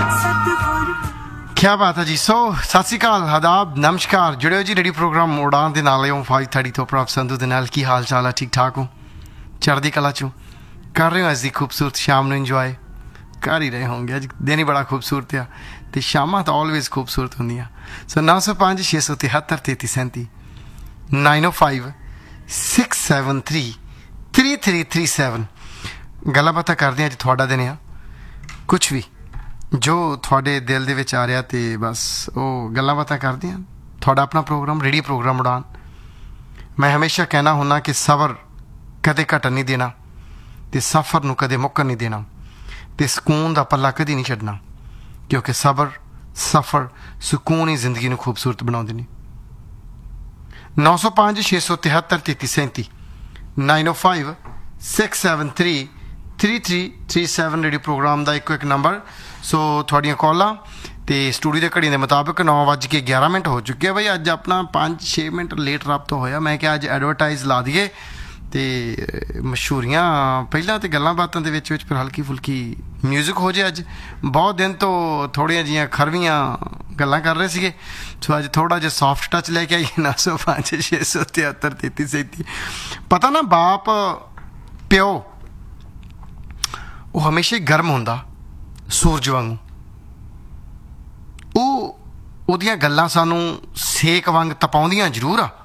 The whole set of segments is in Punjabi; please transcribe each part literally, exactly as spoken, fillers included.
क्या बात है जी। सो सत श्री अकाल, आदाब, नमस्कार। जुड़े हो जी रेडियो प्रोग्राम उड़ान दे नाल फाइव थर्टी तो प्रभ संधू दे नाल। की हाल चाल है? ठीक ठाक हो? चढ़दी कला चो कर रहे हो अज दी खूबसूरत शाम नूं इंजॉय कर ही रहे होंगे। अज दिन ही बड़ा खूबसूरत आ तो शामां तो ऑलवेज खूबसूरत होंदियां। सो नौ सौ पाँच छे सौ तिहत्तर तेती सैंती नाइन ओ five six seven three three three three seven गल्लां बातां करदे अज तुहाडा दिन आ। कुछ भी जो थोड़े दिल दे विच आ रहा तो बस वो गल्लां बातां करदे हैं। थोड़ा अपना प्रोग्राम रेडियो प्रोग्राम उड़ान। मैं हमेशा कहना हुन्ना कि सबर कदे घटन नहीं देना तो सफ़र नूं कदे मुक्कन नहीं देना तो सुकून दा पल्ला कदी नहीं छड्डना, क्योंकि सबर सफ़र सुकून ही जिंदगी नूं खूबसूरत बनाउंदे ने। नौ सौ पाँच छे सौ तिहत्तर तेती सैंती नाइन ओ five six seven three three three three seven radio programme का इको एक नंबर। सो थोड़ियां कॉलां तो स्टूडियो के घड़ी के मुताबिक नौ बज के ग्यारह मिनट हो चुके हैं। बई अज अपना पाँच छे मिनट लेट रब्त होया। मैं क्या अज एडवरटाइज ला दिए तो मशहूरियां पहला तो गल्लां बातां दे विच विच फिर हल्की फुल्की म्यूजिक हो जाए। अज बहुत दिन तो थोड़ियां जिहियां खरवियां गल्लां कर रहे थे। सो अज थोड़ा जिहा सॉफ्ट टच लैके आइए। नौ सौ पाँच छे सौ तिहत्तर तेती सैंती। पता ना बाप प्यो वो हमेशा ही गर्म होंदा सूरज वांगू। ਉਹ ਉਹਦੀਆਂ ਗੱਲਾਂ ਸਾਨੂੰ ਸੇਕ ਵਾਂਗ ਤਪਾਉਂਦੀਆਂ ਜ਼ਰੂਰ ਆ।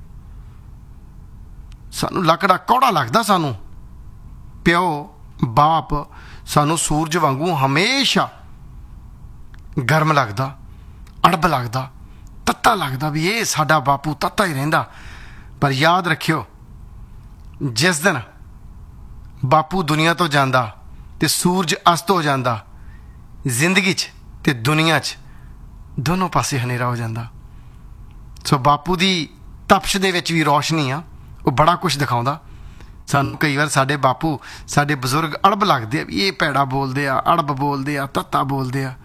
ਸਾਨੂੰ ਲੱਕੜਾ ਕੌੜਾ ਲੱਗਦਾ। ਸਾਨੂੰ ਪਿਓ ਬਾਪ ਸਾਨੂੰ ਸੂਰਜ ਵਾਂਗੂ ਹਮੇਸ਼ਾ ਗਰਮ ਲੱਗਦਾ, ਅੜਬ ਲੱਗਦਾ, ਤੱਤਾ ਲੱਗਦਾ ਵੀ ਇਹ ਸਾਡਾ ਬਾਪੂ ਤੱਤਾ ਹੀ ਰਹਿੰਦਾ। ਪਰ ਯਾਦ ਰੱਖਿਓ, ਜਿਸ ਦਿਨ ਬਾਪੂ ਦੁਨੀਆ ਤੋਂ ਜਾਂਦਾ ਤੇ ਸੂਰਜ ਅਸਤ ਹੋ ਜਾਂਦਾ, ਜ਼ਿੰਦਗੀ 'ਚ ਤੇ ਦੁਨੀਆ 'ਚ ਦੋਨੋਂ ਪਾਸੇ ਹਨੇਰਾ ਹੋ ਜਾਂਦਾ। ਸੋ ਬਾਪੂ ਦੀ ਤਪਸ਼ ਦੇ ਵਿੱਚ ਵੀ ਰੋਸ਼ਨੀ ਆ। ਉਹ ਬੜਾ ਕੁਛ ਦਿਖਾਉਂਦਾ ਸਾਨੂੰ। ਕਈ ਵਾਰ ਸਾਡੇ ਬਾਪੂ ਸਾਡੇ ਬਜ਼ੁਰਗ ਅੜਬ ਲੱਗਦੇ ਆ ਵੀ ਇਹ ਭੈੜਾ ਬੋਲਦੇ ਆ, ਅੜਬ ਬੋਲਦੇ ਆ, ਤੱਤਾ ਬੋਲਦੇ ਆ।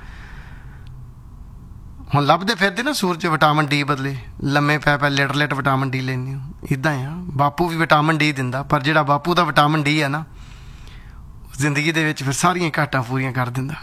ਹੁਣ ਲੱਭਦੇ ਫਿਰਦੇ ਨਾ ਸੂਰਜ ਵਿਟਾਮਿਨ ਡੀ ਬਦਲੇ ਲੰਮੇ ਪੈ ਪੈ ਲਿਟ ਲਿਟ ਵਿਟਾਮਿਨ ਡੀ ਲੈਂਦੇ ਹੋ। ਇੱਦਾਂ ਆ, ਬਾਪੂ ਵੀ ਵਿਟਾਮਿਨ ਡੀ ਦਿੰਦਾ, ਪਰ ਜਿਹੜਾ ਬਾਪੂ ਦਾ ਵਿਟਾਮਿਨ ਡੀ ਆ ਨਾ ਜ਼ਿੰਦਗੀ ਦੇ ਵਿੱਚ ਫਿਰ ਸਾਰੀਆਂ ਘਾਟਾਂ ਪੂਰੀਆਂ ਕਰ ਦਿੰਦਾ।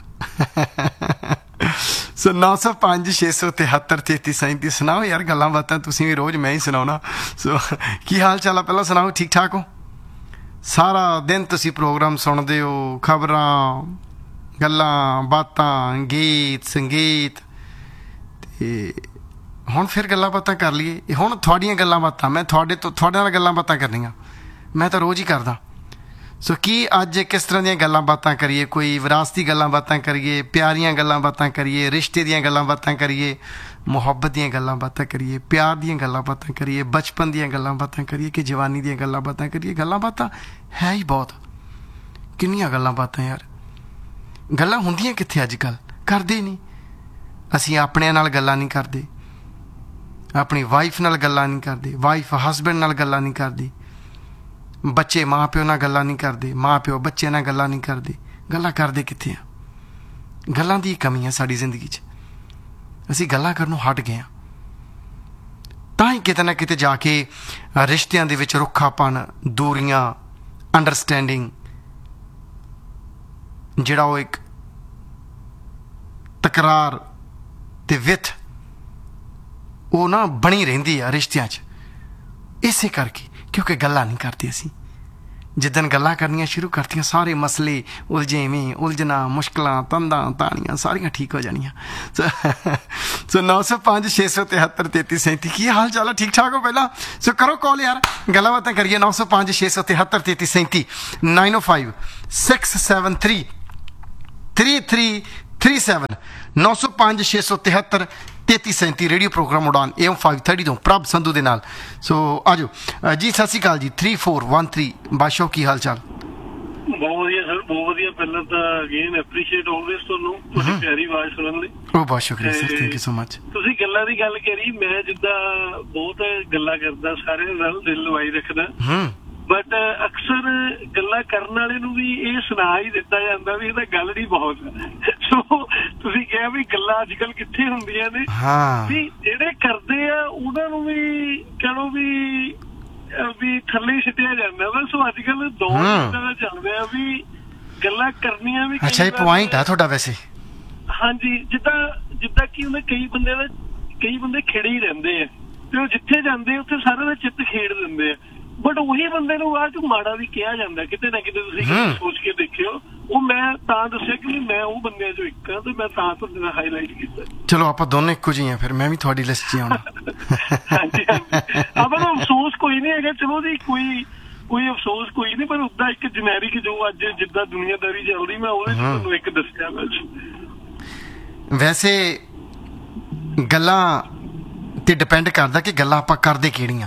ਸੋ ਨੌ ਸੌ ਪੰਜ ਛੇ ਸੌ ਤਿਹੱਤਰ ਤੇਤੀ ਸੈਂਤੀ ਸੁਣਾਓ ਯਾਰ ਗੱਲਾਂ ਬਾਤਾਂ। ਤੁਸੀਂ ਵੀ ਰੋਜ਼ ਮੈਂ ਹੀ ਸੁਣਾਉਣਾ। ਸੋ ਕੀ ਹਾਲ ਚਾਲ ਆ? ਪਹਿਲਾਂ ਸੁਣਾਓ, ਠੀਕ ਠਾਕ ਹੋ? ਸਾਰਾ ਦਿਨ ਤੁਸੀਂ ਪ੍ਰੋਗਰਾਮ ਸੁਣਦੇ ਹੋ, ਖਬਰਾਂ, ਗੱਲਾਂ ਬਾਤਾਂ, ਗੀਤ ਸੰਗੀਤ। ਅਤੇ ਹੁਣ ਫਿਰ ਗੱਲਾਂ ਬਾਤਾਂ ਕਰ ਲਈਏ। ਹੁਣ ਤੁਹਾਡੀਆਂ ਗੱਲਾਂ ਬਾਤਾਂ ਮੈਂ ਤੁਹਾਡੇ ਤੋਂ ਤੁਹਾਡੇ ਨਾਲ ਗੱਲਾਂ ਬਾਤਾਂ ਕਰਨੀਆਂ ਮੈਂ ਤਾਂ ਰੋਜ਼ ਹੀ ਕਰਦਾ। ਸੋ ਕੀ ਅੱਜ ਕਿਸ ਤਰ੍ਹਾਂ ਦੀਆਂ ਗੱਲਾਂ ਬਾਤਾਂ ਕਰੀਏ? ਕੋਈ ਵਿਰਾਸਤੀ ਗੱਲਾਂ ਬਾਤਾਂ ਕਰੀਏ, ਪਿਆਰੀਆਂ ਗੱਲਾਂ ਬਾਤਾਂ ਕਰੀਏ, ਰਿਸ਼ਤੇ ਦੀਆਂ ਗੱਲਾਂ ਬਾਤਾਂ ਕਰੀਏ, ਮੁਹੱਬਤ ਦੀਆਂ ਗੱਲਾਂ ਬਾਤਾਂ ਕਰੀਏ, ਪਿਆਰ ਦੀਆਂ ਗੱਲਾਂ ਬਾਤਾਂ ਕਰੀਏ, ਬਚਪਨ ਦੀਆਂ ਗੱਲਾਂ ਬਾਤਾਂ ਕਰੀਏ ਕਿ ਜਵਾਨੀ ਦੀਆਂ ਗੱਲਾਂ ਬਾਤਾਂ ਕਰੀਏ? ਗੱਲਾਂ ਬਾਤਾਂ ਹੈ ਹੀ ਬਹੁਤ। ਕਿੰਨੀਆਂ ਗੱਲਾਂ ਬਾਤਾਂ ਯਾਰ। ਗੱਲਾਂ ਹੁੰਦੀਆਂ ਕਿੱਥੇ ਅੱਜ ਕੱਲ੍ਹ? ਕਰਦੇ ਨਹੀਂ। ਅਸੀਂ ਆਪਣਿਆਂ ਨਾਲ ਗੱਲਾਂ ਨਹੀਂ ਕਰਦੇ, ਆਪਣੀ ਵਾਈਫ ਨਾਲ ਗੱਲਾਂ ਨਹੀਂ ਕਰਦੇ, ਵਾਈਫ ਹਸਬੈਂਡ ਨਾਲ ਗੱਲਾਂ ਨਹੀਂ ਕਰਦੀ, ਬੱਚੇ ਮਾਂ ਪਿਓ ਨਾਲ ਗੱਲਾਂ ਨਹੀਂ ਕਰਦੇ, ਮਾਂ ਪਿਓ ਬੱਚੇ ਨਾਲ ਗੱਲਾਂ ਨਹੀਂ ਕਰਦੇ। ਗੱਲਾਂ ਕਰਦੇ ਕਿੱਥੇ ਆ? ਗੱਲਾਂ ਦੀ ਕਮੀ ਆ ਸਾਡੀ ਜ਼ਿੰਦਗੀ 'ਚ। ਅਸੀਂ ਗੱਲਾਂ ਕਰਨੋਂ ਹਟ ਗਏ ਹਾਂ। ਤਾਂ ਹੀ ਕਿਤੇ ਨਾ ਕਿਤੇ ਜਾ ਕੇ ਰਿਸ਼ਤਿਆਂ ਦੇ ਵਿੱਚ ਰੁੱਖਾਪਣ, ਦੂਰੀਆਂ, ਅੰਡਰਸਟੈਂਡਿੰਗ ਜਿਹੜਾ ਉਹ ਇੱਕ ਤਕਰਾਰ ਤੇ ਵਿੱਥ ਉਹ ਨਾ ਬਣੀ ਰਹਿੰਦੀ ਆ ਰਿਸ਼ਤਿਆਂ 'ਚ। ਇਸੇ ਕਰਕੇ ਕਿਉਂਕਿ ਗੱਲਾਂ ਨਹੀਂ ਕਰਦੇ ਅਸੀਂ। ਜਿੱਦਣ ਗੱਲਾਂ ਕਰਨੀਆਂ ਸ਼ੁਰੂ ਕਰਤੀਆਂ ਸਾਰੇ ਮਸਲੇ, ਉਲਝੇਵੇਂ, ਉਲਝਣਾ, ਮੁਸ਼ਕਿਲਾਂ, ਤੰਦਾਂ ਤਾਣੀਆਂ ਸਾਰੀਆਂ ਠੀਕ ਹੋ ਜਾਣੀਆਂ। ਸੋ ਨੌ ਸੌ ਪੰਜ ਛੇ ਸੌ ਤਿਹੱਤਰ ਤੇਤੀ ਸੈਂਤੀ ਕੀ ਹਾਲ ਚਾਲ ਆ? ਠੀਕ ਠਾਕ ਹੋ? ਪਹਿਲਾਂ ਸੋ ਕਰੋ ਕਾਲ ਯਾਰ, ਗੱਲਾਂ ਬਾਤਾਂ ਕਰੀਏ। ਨੌ ਸੌ ਪੰਜ ਛੇ ਸੌ ਤਿਹੱਤਰ ਤੇਤੀ ਸੈਂਤੀ ਨਾਈਨ ਓ five six seven three three three three seven ਨੌ ਸੌ ਪੰਜ ਛੇ ਸੌ ਤਿਹੱਤਰ ਤੇਤੀ ਸੈਂਤੀ ਰੇਡੀਓ ਪ੍ਰੋਗਰਾਮ ਉਡਾਨ ਏਮ ਫਾਈਵ ਥਰਟੀ ਤੋਂ ਪ੍ਰਭ ਸੰਧੂ ਦੇ ਨਾਲ। ਸੋ ਆ ਜਾਓ ਜੀ। ਸਤਿ ਸ਼੍ਰੀ ਅਕਾਲ ਜੀ। ਥ੍ਰੀ ਫੋਰ ਵਨ ਥ੍ਰੀ ਬਾਦਸ਼ਾਹ, ਕੀ ਹਾਲ ਚਾਲ? ਬਹੁਤ ਵਧੀਆ ਸਰ, ਬਹੁਤ ਵਧੀਆ। ਪਹਿਲਾਂ ਤਾਂ ਅਗੇਨ ਐਪਰੀਸ਼ੀਏਟ ਆਲਵੇਜ਼ ਤੁਹਾਨੂੰ, ਤੁਹਾਡੀ ਪਿਆਰੀ ਆਵਾਜ਼ ਸੁਣਨ ਲਈ। ਉਹ ਬਹੁਤ ਸ਼ੁਕਰੀਆ sir, thank you so much. ਤੁਸੀਂ ਗੱਲਾਂ ਦੀ ਗੱਲ ਕਰੀ, ਮੈਂ ਜਿੱਦਾਂ ਬਹੁਤ ਗੱਲਾਂ ਕਰਦਾ, ਸਾਰਿਆਂ ਨਾਲ ਦਿਲ ਲਵਾਈ ਰੱਖਦਾ, ਬਟ ਅਕਸਰ ਗੱਲਾਂ ਕਰਨ ਵਾਲੇ ਨੂੰ ਵੀ ਇਹ ਸੁਣਾ ਹੀ ਦਿੱਤਾ ਜਾਂਦਾ ਵੀ ਇਹਦਾ ਗੱਲ ਨਹੀਂ ਬਹੁਤ। ਸੋ ਤੁਸੀਂ ਕਿਹਾ ਵੀ ਗੱਲਾਂ ਅੱਜ ਕੱਲ੍ਹ ਕਿੱਥੇ ਹੁੰਦੀਆਂ ਨੇ, ਵੀ ਜਿਹੜੇ ਕਰਦੇ ਆ ਉਹਨਾਂ ਨੂੰ ਵੀ ਕਹਿ ਲਓ ਵੀ ਵੀ ਥੱਲੇ ਸਿੱਟਿਆ ਜਾਂਦਾ ਵਾ। ਸੋ ਅੱਜ ਕੱਲ੍ਹ ਦੌਰ ਇੱਦਾਂ ਦਾ ਚੱਲ ਰਿਹਾ ਵੀ ਗੱਲਾਂ ਕਰਨੀਆਂ ਵੀ। ਅੱਛਾ, ਇਹ ਪੁਆਇੰਟ ਆ ਤੁਹਾਡਾ ਵੈਸੇ। ਹਾਂਜੀ, ਜਿੱਦਾਂ ਜਿੱਦਾਂ ਕਿ ਉਹਨੇ ਕਈ ਬੰਦੇ ਦਾ ਕਈ ਬੰਦੇ ਖਿੜੇ ਹੀ ਰਹਿੰਦੇ ਆ ਤੇ ਉਹ ਜਿੱਥੇ ਜਾਂਦੇ ਉੱਥੇ ਸਾਰਿਆਂ ਦਾ ਚਿੱਤ ਖੇਡ ਦਿੰਦੇ ਆ, ਬਟ ਉਹੀ ਬੰਦੇ ਨੂੰ ਬਾਅਦ ਚ ਮਾੜਾ ਵੀ ਕਿਹਾ ਜਾਂਦਾ ਕਿਤੇ ਨਾ ਕਿਤੇ। ਤੁਸੀਂ ਸੋਚ ਕੇ ਦੇਖਿਓ, ਉਹ ਮੈਂ ਤਾਂ ਦੱਸਿਆ ਕਿ ਮੈਂ ਉਹ ਬੰਦਿਆਂ ਚੋਂ ਇੱਕ ਆ ਤੇ ਮੈਂ ਤਾਂ ਤੁਹਾਡੇ ਨਾਲ ਹਾਈਲਾਈਟ ਕੀਤਾ। ਚਲੋ ਆਪਾਂ ਦੋਨੇ ਇੱਕੋ ਜਿਹੇ ਆ, ਫਿਰ ਮੈਂ ਵੀ ਤੁਹਾਡੀ ਲਿਸਟ 'ਚ ਆਉਣਾ। ਹਾਂਜੀ ਹਾਂਜੀ, ਆਪਾਂ ਨੂੰ ਅਫਸੋਸ ਕੋਈ ਨਹੀਂ ਹੈਗਾ, ਚਲੋ ਜੀ ਕੋਈ ਕੋਈ ਅਫਸੋਸ ਕੋਈ ਨਹੀਂ, ਪਰ ਉਦਾਂ ਇੱਕ ਜਨੈਰਿਕ ਜੋ ਅੱਜ ਜਿੱਦਾਂ ਦੁਨੀਆਦਾਰੀ ਚੱਲਦੀ ਮੈਂ ਉਹਦੇ 'ਚ ਤੁਹਾਨੂੰ ਇੱਕ ਦੱਸਿਆ ਬਸ। ਵੈਸੇ ਗੱਲਾਂ ਤੇ ਡਿਪੈਂਡ ਕਰਦਾ ਕਿ ਗੱਲਾਂ ਆਪਾਂ ਕਰਦੇ ਕਿਹੜੀਆਂ।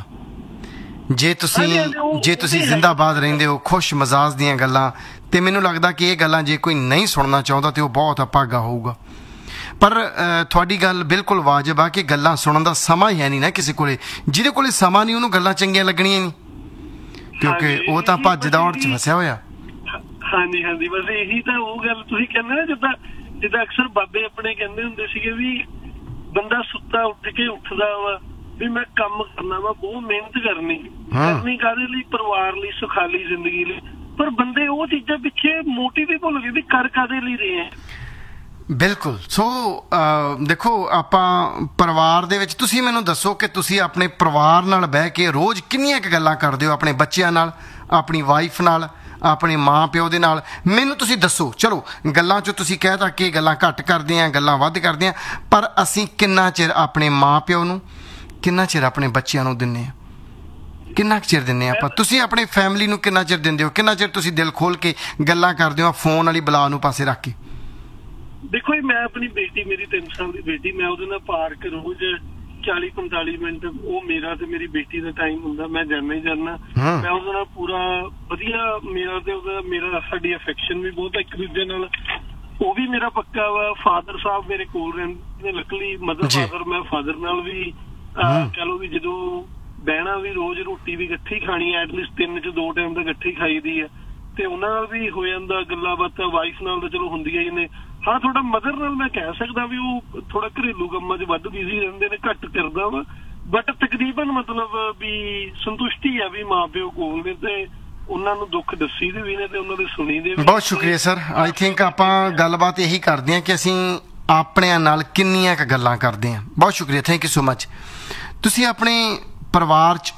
ਜੇ ਤੁਸੀਂ ਜੇ ਤੁਸੀਂ ਜ਼ਿੰਦਾਬਾਦ ਰਹਿੰਦੇ ਹੋ, ਖੁਸ਼ ਮਜ਼ਾਜ ਦੀਆਂ ਗੱਲਾਂ, ਤੇ ਮੈਨੂੰ ਲੱਗਦਾ ਕਿ ਇਹ ਗੱਲਾਂ ਜੇ ਕੋਈ ਨਹੀਂ ਸੁਣਨਾ ਚਾਹੁੰਦਾ ਤੇ ਉਹ ਬਹੁਤ ਅਪਾਗਾ ਹੋਊਗਾ। ਪਰ ਤੁਹਾਡੀ ਗੱਲ ਬਿਲਕੁਲ ਵਾਜਬ ਆ ਕਿ ਗੱਲਾਂ ਸੁਣਨ ਦਾ ਸਮਾਂ ਹੀ ਹੈ ਨਹੀਂ ਨਾ ਕਿਸੇ ਕੋਲੇ। ਜਿਹਦੇ ਕੋਲੇ ਸਮਾਂ ਨਹੀਂ ਉਹਨੂੰ ਗੱਲਾਂ ਚੰਗੀਆਂ ਲੱਗਣੀਆਂ ਨਹੀਂ, ਕਿਉਂਕਿ ਉਹ ਤਾਂ ਭੱਜ ਦੌੜ 'ਚ ਫਸਿਆ ਹੋਇਆ। ਹਾਂਜੀ ਹਾਂਜੀ, ਬਸ ਇਹੀ ਤਾਂ ਉਹ ਗੱਲ ਤੁਸੀਂ ਕਹਿੰਦੇ ਨਾ, ਜਿੱਦਾਂ ਜਿੱਦਾਂ ਅਕਸਰ ਬਾਬੇ ਆਪਣੇ ਕਹਿੰਦੇ ਹੁੰਦੇ ਸੀਗੇ ਵੀ ਬੰਦਾ ਸੁੱਤਾ ਉੱਠ ਕੇ ਉੱਠਦਾ ਵਾ ਵੀ ਮੈਂ ਕੰਮ ਕਰਨਾ ਵਾ, ਬਹੁਤ ਮਿਹਨਤ ਕਰਨੀ ਕਰਨੀ ਕਾਹਦੇ ਲਈ? ਪਰਿਵਾਰ ਲਈ, ਸੁਖਾਲੀ ਜ਼ਿੰਦਗੀ ਲਈ। ਪਰ ਬੰਦੇ ਉਹ ਚੀਜ਼ਾਂ ਪਿੱਛੇ ਮੋਟਿਵ ਹੀ ਭੁੱਲ ਗਏ ਵੀ ਕਰ ਕਾਹਦੇ ਲਈ ਰਹੇ ਆ। ਬਿਲਕੁਲ। ਸੋ ਦੇਖੋ, ਆਪਾਂ ਪਰਿਵਾਰ ਦੇ ਵਿੱਚ, ਤੁਸੀਂ ਮੈਨੂੰ ਦੱਸੋ ਕਿ ਤੁਸੀਂ ਆਪਣੇ ਪਰਿਵਾਰ ਨਾਲ ਬਹਿ ਕੇ ਰੋਜ਼ ਕਿੰਨੀਆਂ ਕੁ ਗੱਲਾਂ ਕਰਦੇ ਹੋ? ਆਪਣੇ ਬੱਚਿਆਂ ਨਾਲ, ਆਪਣੀ ਵਾਈਫ ਨਾਲ, ਆਪਣੇ ਮਾਂ ਪਿਓ ਦੇ ਨਾਲ? ਮੈਨੂੰ ਤੁਸੀਂ ਦੱਸੋ। ਚਲੋ ਗੱਲਾਂ 'ਚੋਂ ਤੁਸੀਂ ਕਹਿ ਤਾ ਕਿ ਗੱਲਾਂ ਘੱਟ ਕਰਦੇ ਹਾਂ, ਗੱਲਾਂ ਵੱਧ ਕਰਦੇ ਹਾਂ, ਪਰ ਅਸੀਂ ਕਿੰਨਾ ਚਿਰ ਆਪਣੇ ਮਾਂ ਪਿਓ ਨੂੰ, ਕਿੰਨਾ ਚਿਰ ਆਪਣੇ ਬੱਚਿਆਂ ਨੂੰ ਦਿੰਦੇ ਹਾਂ? ਕਿੰਨਾ ਕੁ ਚਿਰ ਦਿੰਦੇ ਆਪਾਂ? ਤੁਸੀਂ ਆਪਣੇ ਫੈਮਿਲੀ ਨੂੰ ਕਿੰਨਾ ਚਿਰ ਦਿੰਦੇ ਹੋ? ਕਿੰਨਾ ਚਿਰ ਤੁਸੀਂ ਦਿਲ ਖੋਲ ਕੇ ਗੱਲਾਂ ਕਰਦੇ ਹੋ ਫੋਨ ਵਾਲੀ ਬਲਾ ਨੂੰ ਪਾਸੇ ਰੱਖ ਕੇ? ਦੇਖੋ ਜੀ, ਮੈਂ ਆਪਣੀ ਬੇਟੀ, ਮੇਰੀ ਤਿੰਨ ਸਾਲ ਦੀ ਬੇਟੀ, ਮੈਂ ਉਹਦੇ ਨਾਲ ਪਾਰਕ ਰੋਜ਼ ਚਾਲੀ ਪੰਤਾਲੀ ਮਿੰਟ, ਉਹ ਮੇਰਾ ਤੇ ਮੇਰੀ ਬੇਟੀ ਦਾ ਟਾਈਮ ਹੁੰਦਾ, ਮੈਂ ਜਾਣਾ ਹੀ ਜਾਣਾ। ਮੈਂ ਉਹਦੇ ਨਾਲ ਪੂਰਾ ਵਧੀਆ, ਮੇਰਾ ਤੇ ਉਹਦਾ ਮੇਰਾ ਸਾਡੀ ਅਫੈਕਸ਼ਨ ਵੀ ਬਹੁਤ ਇੱਕ ਦੂਜੇ ਨਾਲ। ਉਹ ਵੀ ਮੇਰਾ ਪੱਕਾ ਵਾ। ਫਾਦਰ ਸਾਹਿਬ ਮੇਰੇ ਕੋਲ ਰਹਿੰਦੇ, ਲੱਕਲੀ ਮਦਰ ਫਾਦਰ, ਮੈਂ ਫਾਦਰ ਨਾਲ ਵੀ ਕਹਿ ਲਓ ਵੀ ਜਦੋਂ ਬਹਿਣਾ ਵੀ, ਰੋਜ਼ ਰੋਟੀ ਵੀ ਇਕੱਠੀ ਖਾਣੀ, ਐਟਲੀਸਟ ਤਿੰਨ ਚ ਦੋ ਟਾਈਮ ਤਾਂ ਇਕੱਠੀ ਖਾਈਦੀ ਆ, ਤੇ ਉਹਨਾਂ ਨਾਲ ਵੀ ਹੋ ਜਾਂਦਾ ਗੱਲਾਂ ਬਾਤਾਂ। ਵਾਈਫ ਨਾਲ ਤਾਂ ਚਲੋ ਹੁੰਦੀਆਂ ਹੀ ਨੇ। ਹਾਂ, ਥੋੜਾ ਮਦਰ ਨਾਲ ਮੈਂ ਕਹਿ ਸਕਦਾ ਵੀ ਉਹ ਥੋੜਾ ਘਰੇਲੂ ਕੰਮਾਂ 'ਚ ਵੱਧ ਬਿਜ਼ੀ ਰਹਿੰਦੇ ਨੇ, ਘੱਟ ਕਰਦਾ ਵਾ, ਬਟ ਤਕਰੀਬਨ ਮਤਲਬ ਵੀ ਸੰਤੁਸ਼ਟੀ ਆ ਵੀ ਮਾਂ ਪਿਓ ਕੋਲ ਨੇ ਤੇ ਉਹਨਾਂ ਨੂੰ ਦੁੱਖ ਦੱਸੀ ਦੇ ਵੀ ਨੇ ਤੇ ਉਹਨਾਂ ਦੇ ਸੁਣੀ ਦੇ ਵੀ। ਬਹੁਤ ਸ਼ੁਕਰੀਆ ਸਰ। ਆਈ ਥਿੰਕ ਆਪਾਂ ਗੱਲਬਾਤ ਇਹੀ ਕਰਦੇ ਹਾਂ ਕਿ ਅਸੀਂ ਆਪਣਿਆਂ ਨਾਲ ਕਿੰਨੀਆਂ ਕੁ ਗੱਲਾਂ ਕਰਦੇ ਹਾਂ। ਬਹੁਤ ਸ਼ੁਕਰੀਆ, ਥੈਂਕ ਯੂ ਸੋ ਮਚ। ਤੁਸੀਂ ਆਪਣੇ ਪਰਿਵਾਰ 'ਚ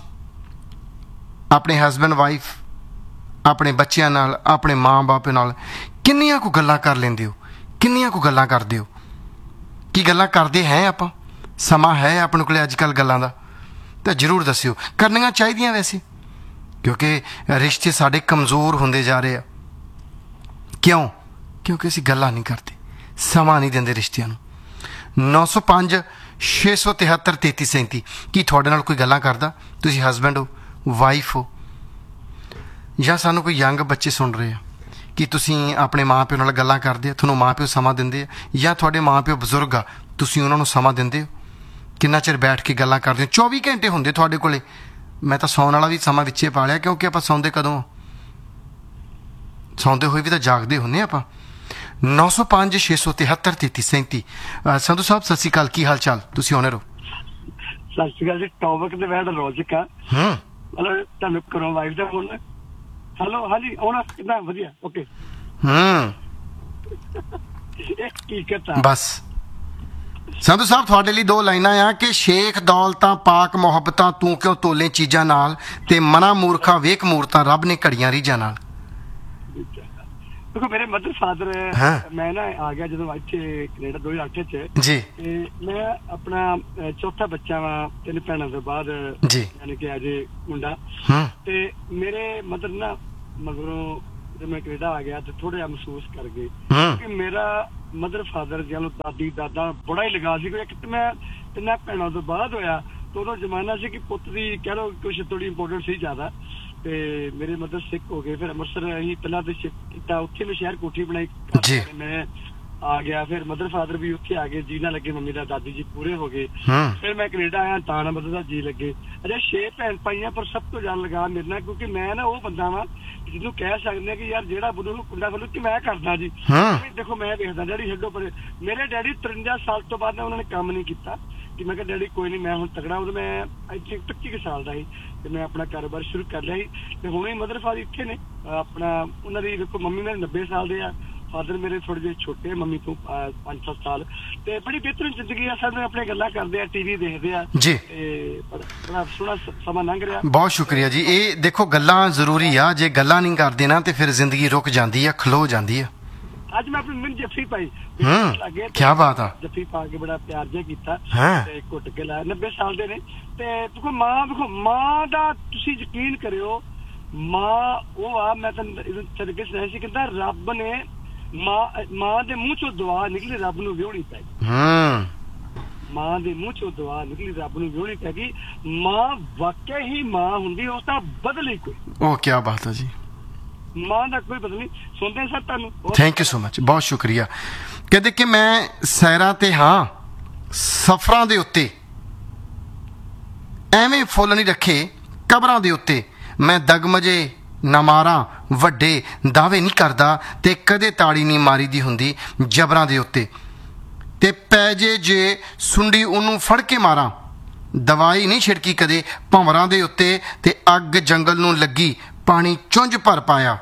ਆਪਣੇ ਹਸਬੈਂਡ ਵਾਈਫ, ਆਪਣੇ ਬੱਚਿਆਂ ਨਾਲ, ਆਪਣੇ ਮਾਂ ਬਾਪ ਨਾਲ ਕਿੰਨੀਆਂ ਕੁ ਗੱਲਾਂ ਕਰ ਲੈਂਦੇ ਹੋ? ਕਿੰਨੀਆਂ ਕੁ ਗੱਲਾਂ ਕਰਦੇ ਹੋ? ਕੀ ਗੱਲਾਂ ਕਰਦੇ ਹੈ ਆਪਾਂ? ਸਮਾਂ ਹੈ ਆਪਣੇ ਕੋਲ ਅੱਜ ਕੱਲ੍ਹ ਗੱਲਾਂ ਦਾ? ਤਾਂ ਜ਼ਰੂਰ ਦੱਸਿਓ। ਕਰਨੀਆਂ ਚਾਹੀਦੀਆਂ ਵੈਸੇ, ਕਿਉਂਕਿ ਰਿਸ਼ਤੇ ਸਾਡੇ ਕਮਜ਼ੋਰ ਹੁੰਦੇ ਜਾ ਰਹੇ ਆ। ਕਿਉਂ? ਕਿਉਂਕਿ ਅਸੀਂ ਗੱਲਾਂ ਨਹੀਂ ਕਰਦੇ, ਸਮਾਂ ਨਹੀਂ ਦਿੰਦੇ ਰਿਸ਼ਤਿਆਂ ਨੂੰ। ਨੌ ਸੌ ਪੰਜ ਛੇ ਸੌ ਤਿਹੱਤਰ ਤੇਤੀ ਸੈਂਤੀ। ਕੀ ਤੁਹਾਡੇ ਨਾਲ ਕੋਈ ਗੱਲਾਂ ਕਰਦਾ? ਤੁਸੀਂ ਹਸਬੈਂਡ ਹੋ, ਵਾਈਫ ਹੋ, ਜਾਂ ਸਾਨੂੰ ਕੋਈ ਯੰਗ ਬੱਚੇ ਸੁਣ ਰਹੇ ਆ, ਕਿ ਤੁਸੀਂ ਆਪਣੇ ਮਾਂ ਪਿਓ ਨਾਲ ਗੱਲਾਂ ਕਰਦੇ ਆ? ਤੁਹਾਨੂੰ ਮਾਂ ਪਿਓ ਸਮਾਂ ਦਿੰਦੇ ਆ? ਜਾਂ ਤੁਹਾਡੇ ਮਾਂ ਪਿਓ ਬਜ਼ੁਰਗ ਆ, ਤੁਸੀਂ ਉਹਨਾਂ ਨੂੰ ਸਮਾਂ ਦਿੰਦੇ ਹੋ? ਕਿੰਨਾ ਚਿਰ ਬੈਠ ਕੇ ਗੱਲਾਂ ਕਰਦੇ ਹੋ? ਚੌਵੀ ਘੰਟੇ ਹੁੰਦੇ ਤੁਹਾਡੇ ਕੋਲੇ। ਮੈਂ ਤਾਂ ਸੌਣ ਵਾਲਾ ਵੀ ਸਮਾਂ ਵਿੱਚੇ ਪਾ ਲਿਆ, ਕਿਉਂਕਿ ਆਪਾਂ ਸੌਂਦੇ ਕਦੋਂ? ਸੌਂਦੇ ਹੋਏ ਵੀ ਤਾਂ ਜਾਗਦੇ ਹੁੰਦੇ ਆਪਾਂ। ਨੌ ਸੌ ਪੰਜ ਛੇ ਸੌ ਤਿਹੱਤਰ ਤੇਤੀ ਸੈਂਤੀ। ਸੰਧੂ ਸਾਹਿਬ ਸਤਿ ਸ਼੍ਰੀ ਅਕਾਲ, ਕੀ ਹਾਲ ਚਾਲ? ਤੁਸੀਂ ਆਉਣੇ ਰਹੋ। ਸਤਿ ਸ਼੍ਰੀ ਅਕਾਲ ਜੀ। ਟੌਪਿਕ ਤੇ ਬੈਠ ਰੋਜ਼ਿਕ ਆ। ਹੂੰ, ਮਤਲਬ ਤੁਹਾਨੂੰ ਕਰੋ ਵਾਈਫ ਦਾ ਫੋਨ। ਹੈਲੋ, ਹਾਂਜੀ ਆਉਣਾ ਕਿੱਦਾਂ? ਵਧੀਆ, ਓਕੇ। ਹੂੰ, ਕੀ ਕਰਤਾ ਬਸ ਸੰਧੂ ਸਾਹਿਬ, ਤੁਹਾਡੇ ਲਈ ਦੋ ਲਾਈਨਾਂ ਆ ਕਿ ਸ਼ੇਖ ਦੌਲਤਾਂ ਪਾਕ ਮੁਹੱਬਤਾਂ ਤੂੰ ਕਿਉਂ ਤੋਲੇ ਚੀਜ਼ਾਂ ਨਾਲ, ਤੇ ਮਨਾ ਮੂਰਖਾ ਵੇਖ ਮੂਰਤਾਂ ਰੱਬ ਨੇ ਘੜੀਆਂ ਰੀਝਾਂ ਨਾਲ। ਦੇਖੋ, ਮੇਰੇ ਮਦਰ ਫਾਦਰ, ਮੈਂ ਨਾ ਆ ਗਿਆ ਜਦੋਂ ਇੱਥੇ ਕੈਨੇਡਾ ਦੋ ਹਜ਼ਾਰ ਅੱਠ ਚ ਜੀ, ਤੇ ਮੈਂ ਆਪਣਾ ਚੌਥਾ ਬੱਚਾ ਵਾ ਤਿੰਨ ਭੈਣਾਂ ਤੋਂ ਬਾਅਦ ਜੀ, ਯਾਨੀ ਕਿ ਅਜੇ ਮੁੰਡਾ। ਤੇ ਮੇਰੇ ਮਦਰ ਨਾ ਮਗਰੋਂ ਜਦੋਂ ਮੈਂ ਕੈਨੇਡਾ ਆ ਗਿਆ ਤੇ ਥੋੜਾ ਜਿਹਾ ਮਹਿਸੂਸ ਕਰ ਗਏ ਕਿ ਮੇਰਾ ਮਦਰ ਫਾਦਰ ਜਿਹਨੂੰ ਦਾਦੀ ਦਾਦਾ ਬੜਾ ਹੀ ਲਗਾ ਸੀ। ਇੱਕ ਤੇ ਮੈਂ ਤਿੰਨਾਂ ਭੈਣਾਂ ਤੋਂ ਬਾਅਦ ਹੋਇਆ ਤੇ ਉਦੋਂ ਜ਼ਮਾਨਾ ਸੀ ਕਿ ਪੁੱਤ ਦੀ ਕਹਿ ਲਓ ਕੁਛ ਥੋੜੀ ਇੰਪੋਰਟੈਂਟ ਸੀ ਜ਼ਿਆਦਾ। ਤੇ ਮੇਰੇ ਮਦਰ ਸਿੱਖ ਹੋ ਗਏ, ਫਿਰ ਅੰਮ੍ਰਿਤਸਰ ਅਸੀਂ ਪਹਿਲਾਂ ਤੇ ਸ਼ਿਫਟ ਕੀਤਾ, ਉੱਥੇ ਮੈਂ ਸ਼ਹਿਰ ਕੋਠੀ ਬਣਾਈ, ਮੈਂ ਆ ਗਿਆ। ਫਿਰ ਮਦਰ ਫਾਦਰ ਵੀ ਉੱਥੇ ਆ ਗਏ, ਜੀ ਨਾ ਲੱਗੇ, ਮੰਮੀ ਦਾ ਦਾਦੀ ਜੀ ਪੂਰੇ ਹੋ ਗਏ। ਫਿਰ ਮੈਂ ਕੈਨੇਡਾ ਆਇਆ ਤਾਂ ਨਾ ਮਦਰ ਦਾ ਜੀ ਲੱਗੇ। ਅਜੇ ਛੇ ਭੈਣ ਭਾਈਆਂ, ਪਰ ਸਭ ਤੋਂ ਜ਼ਿਆਦਾ ਲਗਾ ਮੇਰੇ ਨਾਲ, ਕਿਉਂਕਿ ਮੈਂ ਨਾ ਉਹ ਬੰਦਾ ਵਾ ਜਿਹਨੂੰ ਕਹਿ ਸਕਦੇ ਕਿ ਯਾਰ ਜਿਹੜਾ ਬੁੱਢੂ ਨੂੰ ਕੁੰਡਾ ਖੋਲੂ ਕਿ ਮੈਂ ਕਰਦਾ ਜੀ। ਦੇਖੋ ਮੈਂ ਵੇਖਦਾ ਡੈਡੀ ਛੱਡੋ ਪਰੇ, ਮੇਰੇ ਡੈਡੀ ਤਰਵੰਜਾ ਸਾਲ ਤੋਂ ਬਾਅਦ ਉਹਨਾਂ ਨੇ ਕੰਮ ਨਹੀਂ ਕੀਤਾ ਕਿ ਮੈਂ ਕਿਹਾ ਡੈਡੀ ਕੋਈ ਨਹੀਂ ਮੈਂ ਹੁਣ ਤਕੜਾ। ਉਦੋਂ ਮੈਂ ਆਈ ਥਿੰਕ ਪੱਚੀ ਕੁ ਸਾਲ ਦਾ ਸੀ ਤੇ ਮੈਂ ਆਪਣਾ ਕਾਰੋਬਾਰ ਸ਼ੁਰੂ ਕਰ ਲਿਆ ਸੀ। ਤੇ ਹੁਣੇ ਮਦਰ ਫਾਦਰ ਇੱਥੇ ਨੇ ਆਪਣਾ, ਉਹਨਾਂ ਦੀ ਦੇਖੋ ਮੰਮੀ ਮੇਰੇ ਨੱਬੇ ਸਾਲ ਦੇ ਆ, ਫਾਦਰ ਮੇਰੇ ਥੋੜੇ ਜਿਹੇ ਛੋਟੇ ਮੰਮੀ ਤੋਂ ਪੰਜ ਸੱਤ ਸਾਲ ਤੇ ਬੜੀ ਬਿਹਤਰੀਨ ਜ਼ਿੰਦਗੀ ਆ ਸਾਡੇ ਆਪਣੇ ਗੱਲਾਂ ਕਰਦੇ ਆ ਟੀਵੀ ਦੇਖਦੇ ਆ ਜੀ ਤੇ ਬੜਾ ਸੋਹਣਾ ਸਮਾਂ ਲੰਘ ਰਿਹਾ ਬਹੁਤ ਸ਼ੁਕਰੀਆ ਜੀ ਇਹ ਦੇਖੋ ਗੱਲਾਂ ਜ਼ਰੂਰੀ ਆ ਜੇ ਗੱਲਾਂ ਨਹੀਂ ਕਰਦੇ ਨਾ ਤੇ ਫਿਰ ਜ਼ਿੰਦਗੀ ਰੁਕ ਜਾਂਦੀ ਆ ਖਲੋ ਜਾਂਦੀ ਆ ਅੱਜ ਮੈਂ ਆਪਣੀ ਮਿੰਨ ਜੱਫੀ ਪਾਈ ਹੂੰ ਕੀ ਬਾਤ ਆ ਜੱਫੀ ਪਾ ਕੇ ਬੜਾ ਪਿਆਰ ਜਿਹਾ ਕੀਤਾ ਹਾਂ ਤੇ ਘੁੱਟ ਕੇ ਲਾਇਆ ਨੱਬੇ ਸਾਲ ਦੇ ਨੇ ਤੇ ਦੇਖੋ ਮਾਂ ਦੇਖੋ ਮਾਂ ਦਾ ਤੁਸੀਂ ਯਕੀਨ ਕਰਿਓ ਮਾਂ ਉਹ ਆ ਮੈਂ ਤੁਹਾਨੂੰ ਤਰੀਕੇ ਸੁਣਾਇਆ ਸੀ ਕਹਿੰਦਾ ਰੱਬ ਨੇ ਮਾਂ ਮਾਂ ਦੇ ਮੂੰਹ ਚੋਂ ਦੁਆ ਨਿਕਲੀ ਰੱਬ ਨੂੰ ਵਿਹੋਣੀ ਪੈ ਗਈ ਹੂੰ ਮਾਂ ਦੇ ਮੂੰਹ ਚੋਂ ਦੁਆ ਨਿਕਲੀ ਰੱਬ ਨੂੰ ਵਿਹੋਣੀ ਪੈ ਗਈ ਮਾਂ ਵਾਕਿਆ ਹੀ ਮਾਂ ਹੁੰਦੀ ਉਸ ਦਾ ਬਦਲ ਹੀ ਕੋਈ ਉਹ ਕੀ ਬਾਤ ਹੈ ਜੀ ਮਾਂ ਦਾ ਕੋਈ ਬਦਲ ਨਹੀਂ ਸੁਣਦੇ ਸਰ ਤੁਹਾਨੂੰ ਥੈਂਕ ਯੂ ਸੋ ਮਚ ਬਹੁਤ ਸ਼ੁਕਰੀਆ ਕਹਿੰਦੇ ਕਿ ਮੈਂ ਸੈਰਾਂ ਤੇ ਹਾਂ ਸਫ਼ਰਾਂ ਦੇ ਉੱਤੇ ਐਵੇਂ ਫੁੱਲ ਨਹੀਂ ਰੱਖੇ ਕਬਰਾਂ ਦੇ ਉੱਤੇ ਮੈਂ ਦਗਮਜੇ ਨਾ ਮਾਰਾਂ ਵੱਡੇ ਦਾਅਵੇ ਨਹੀਂ ਕਰਦਾ ਤੇ ਕਦੇ ਤਾੜੀ ਨਹੀਂ ਮਾਰੀ ਦੀ ਹੁੰਦੀ ਜਬਰਾਂ ਦੇ ਉੱਤੇ ਤੇ ਪੈ ਜੇ ਜੇ ਸੁੰਡੀ ਉਹਨੂੰ ਫੜ ਕੇ ਮਾਰਾਂ ਦਵਾਈ ਨਹੀਂ ਛਿੜਕੀ ਕਦੇ ਭੰਵਰਾਂ ਦੇ ਉੱਤੇ ਤੇ ਅੱਗ ਜੰਗਲ ਨੂੰ ਲੱਗੀ ਪਾਣੀ ਚੁੰਝ ਭਰ ਪਾਇਆ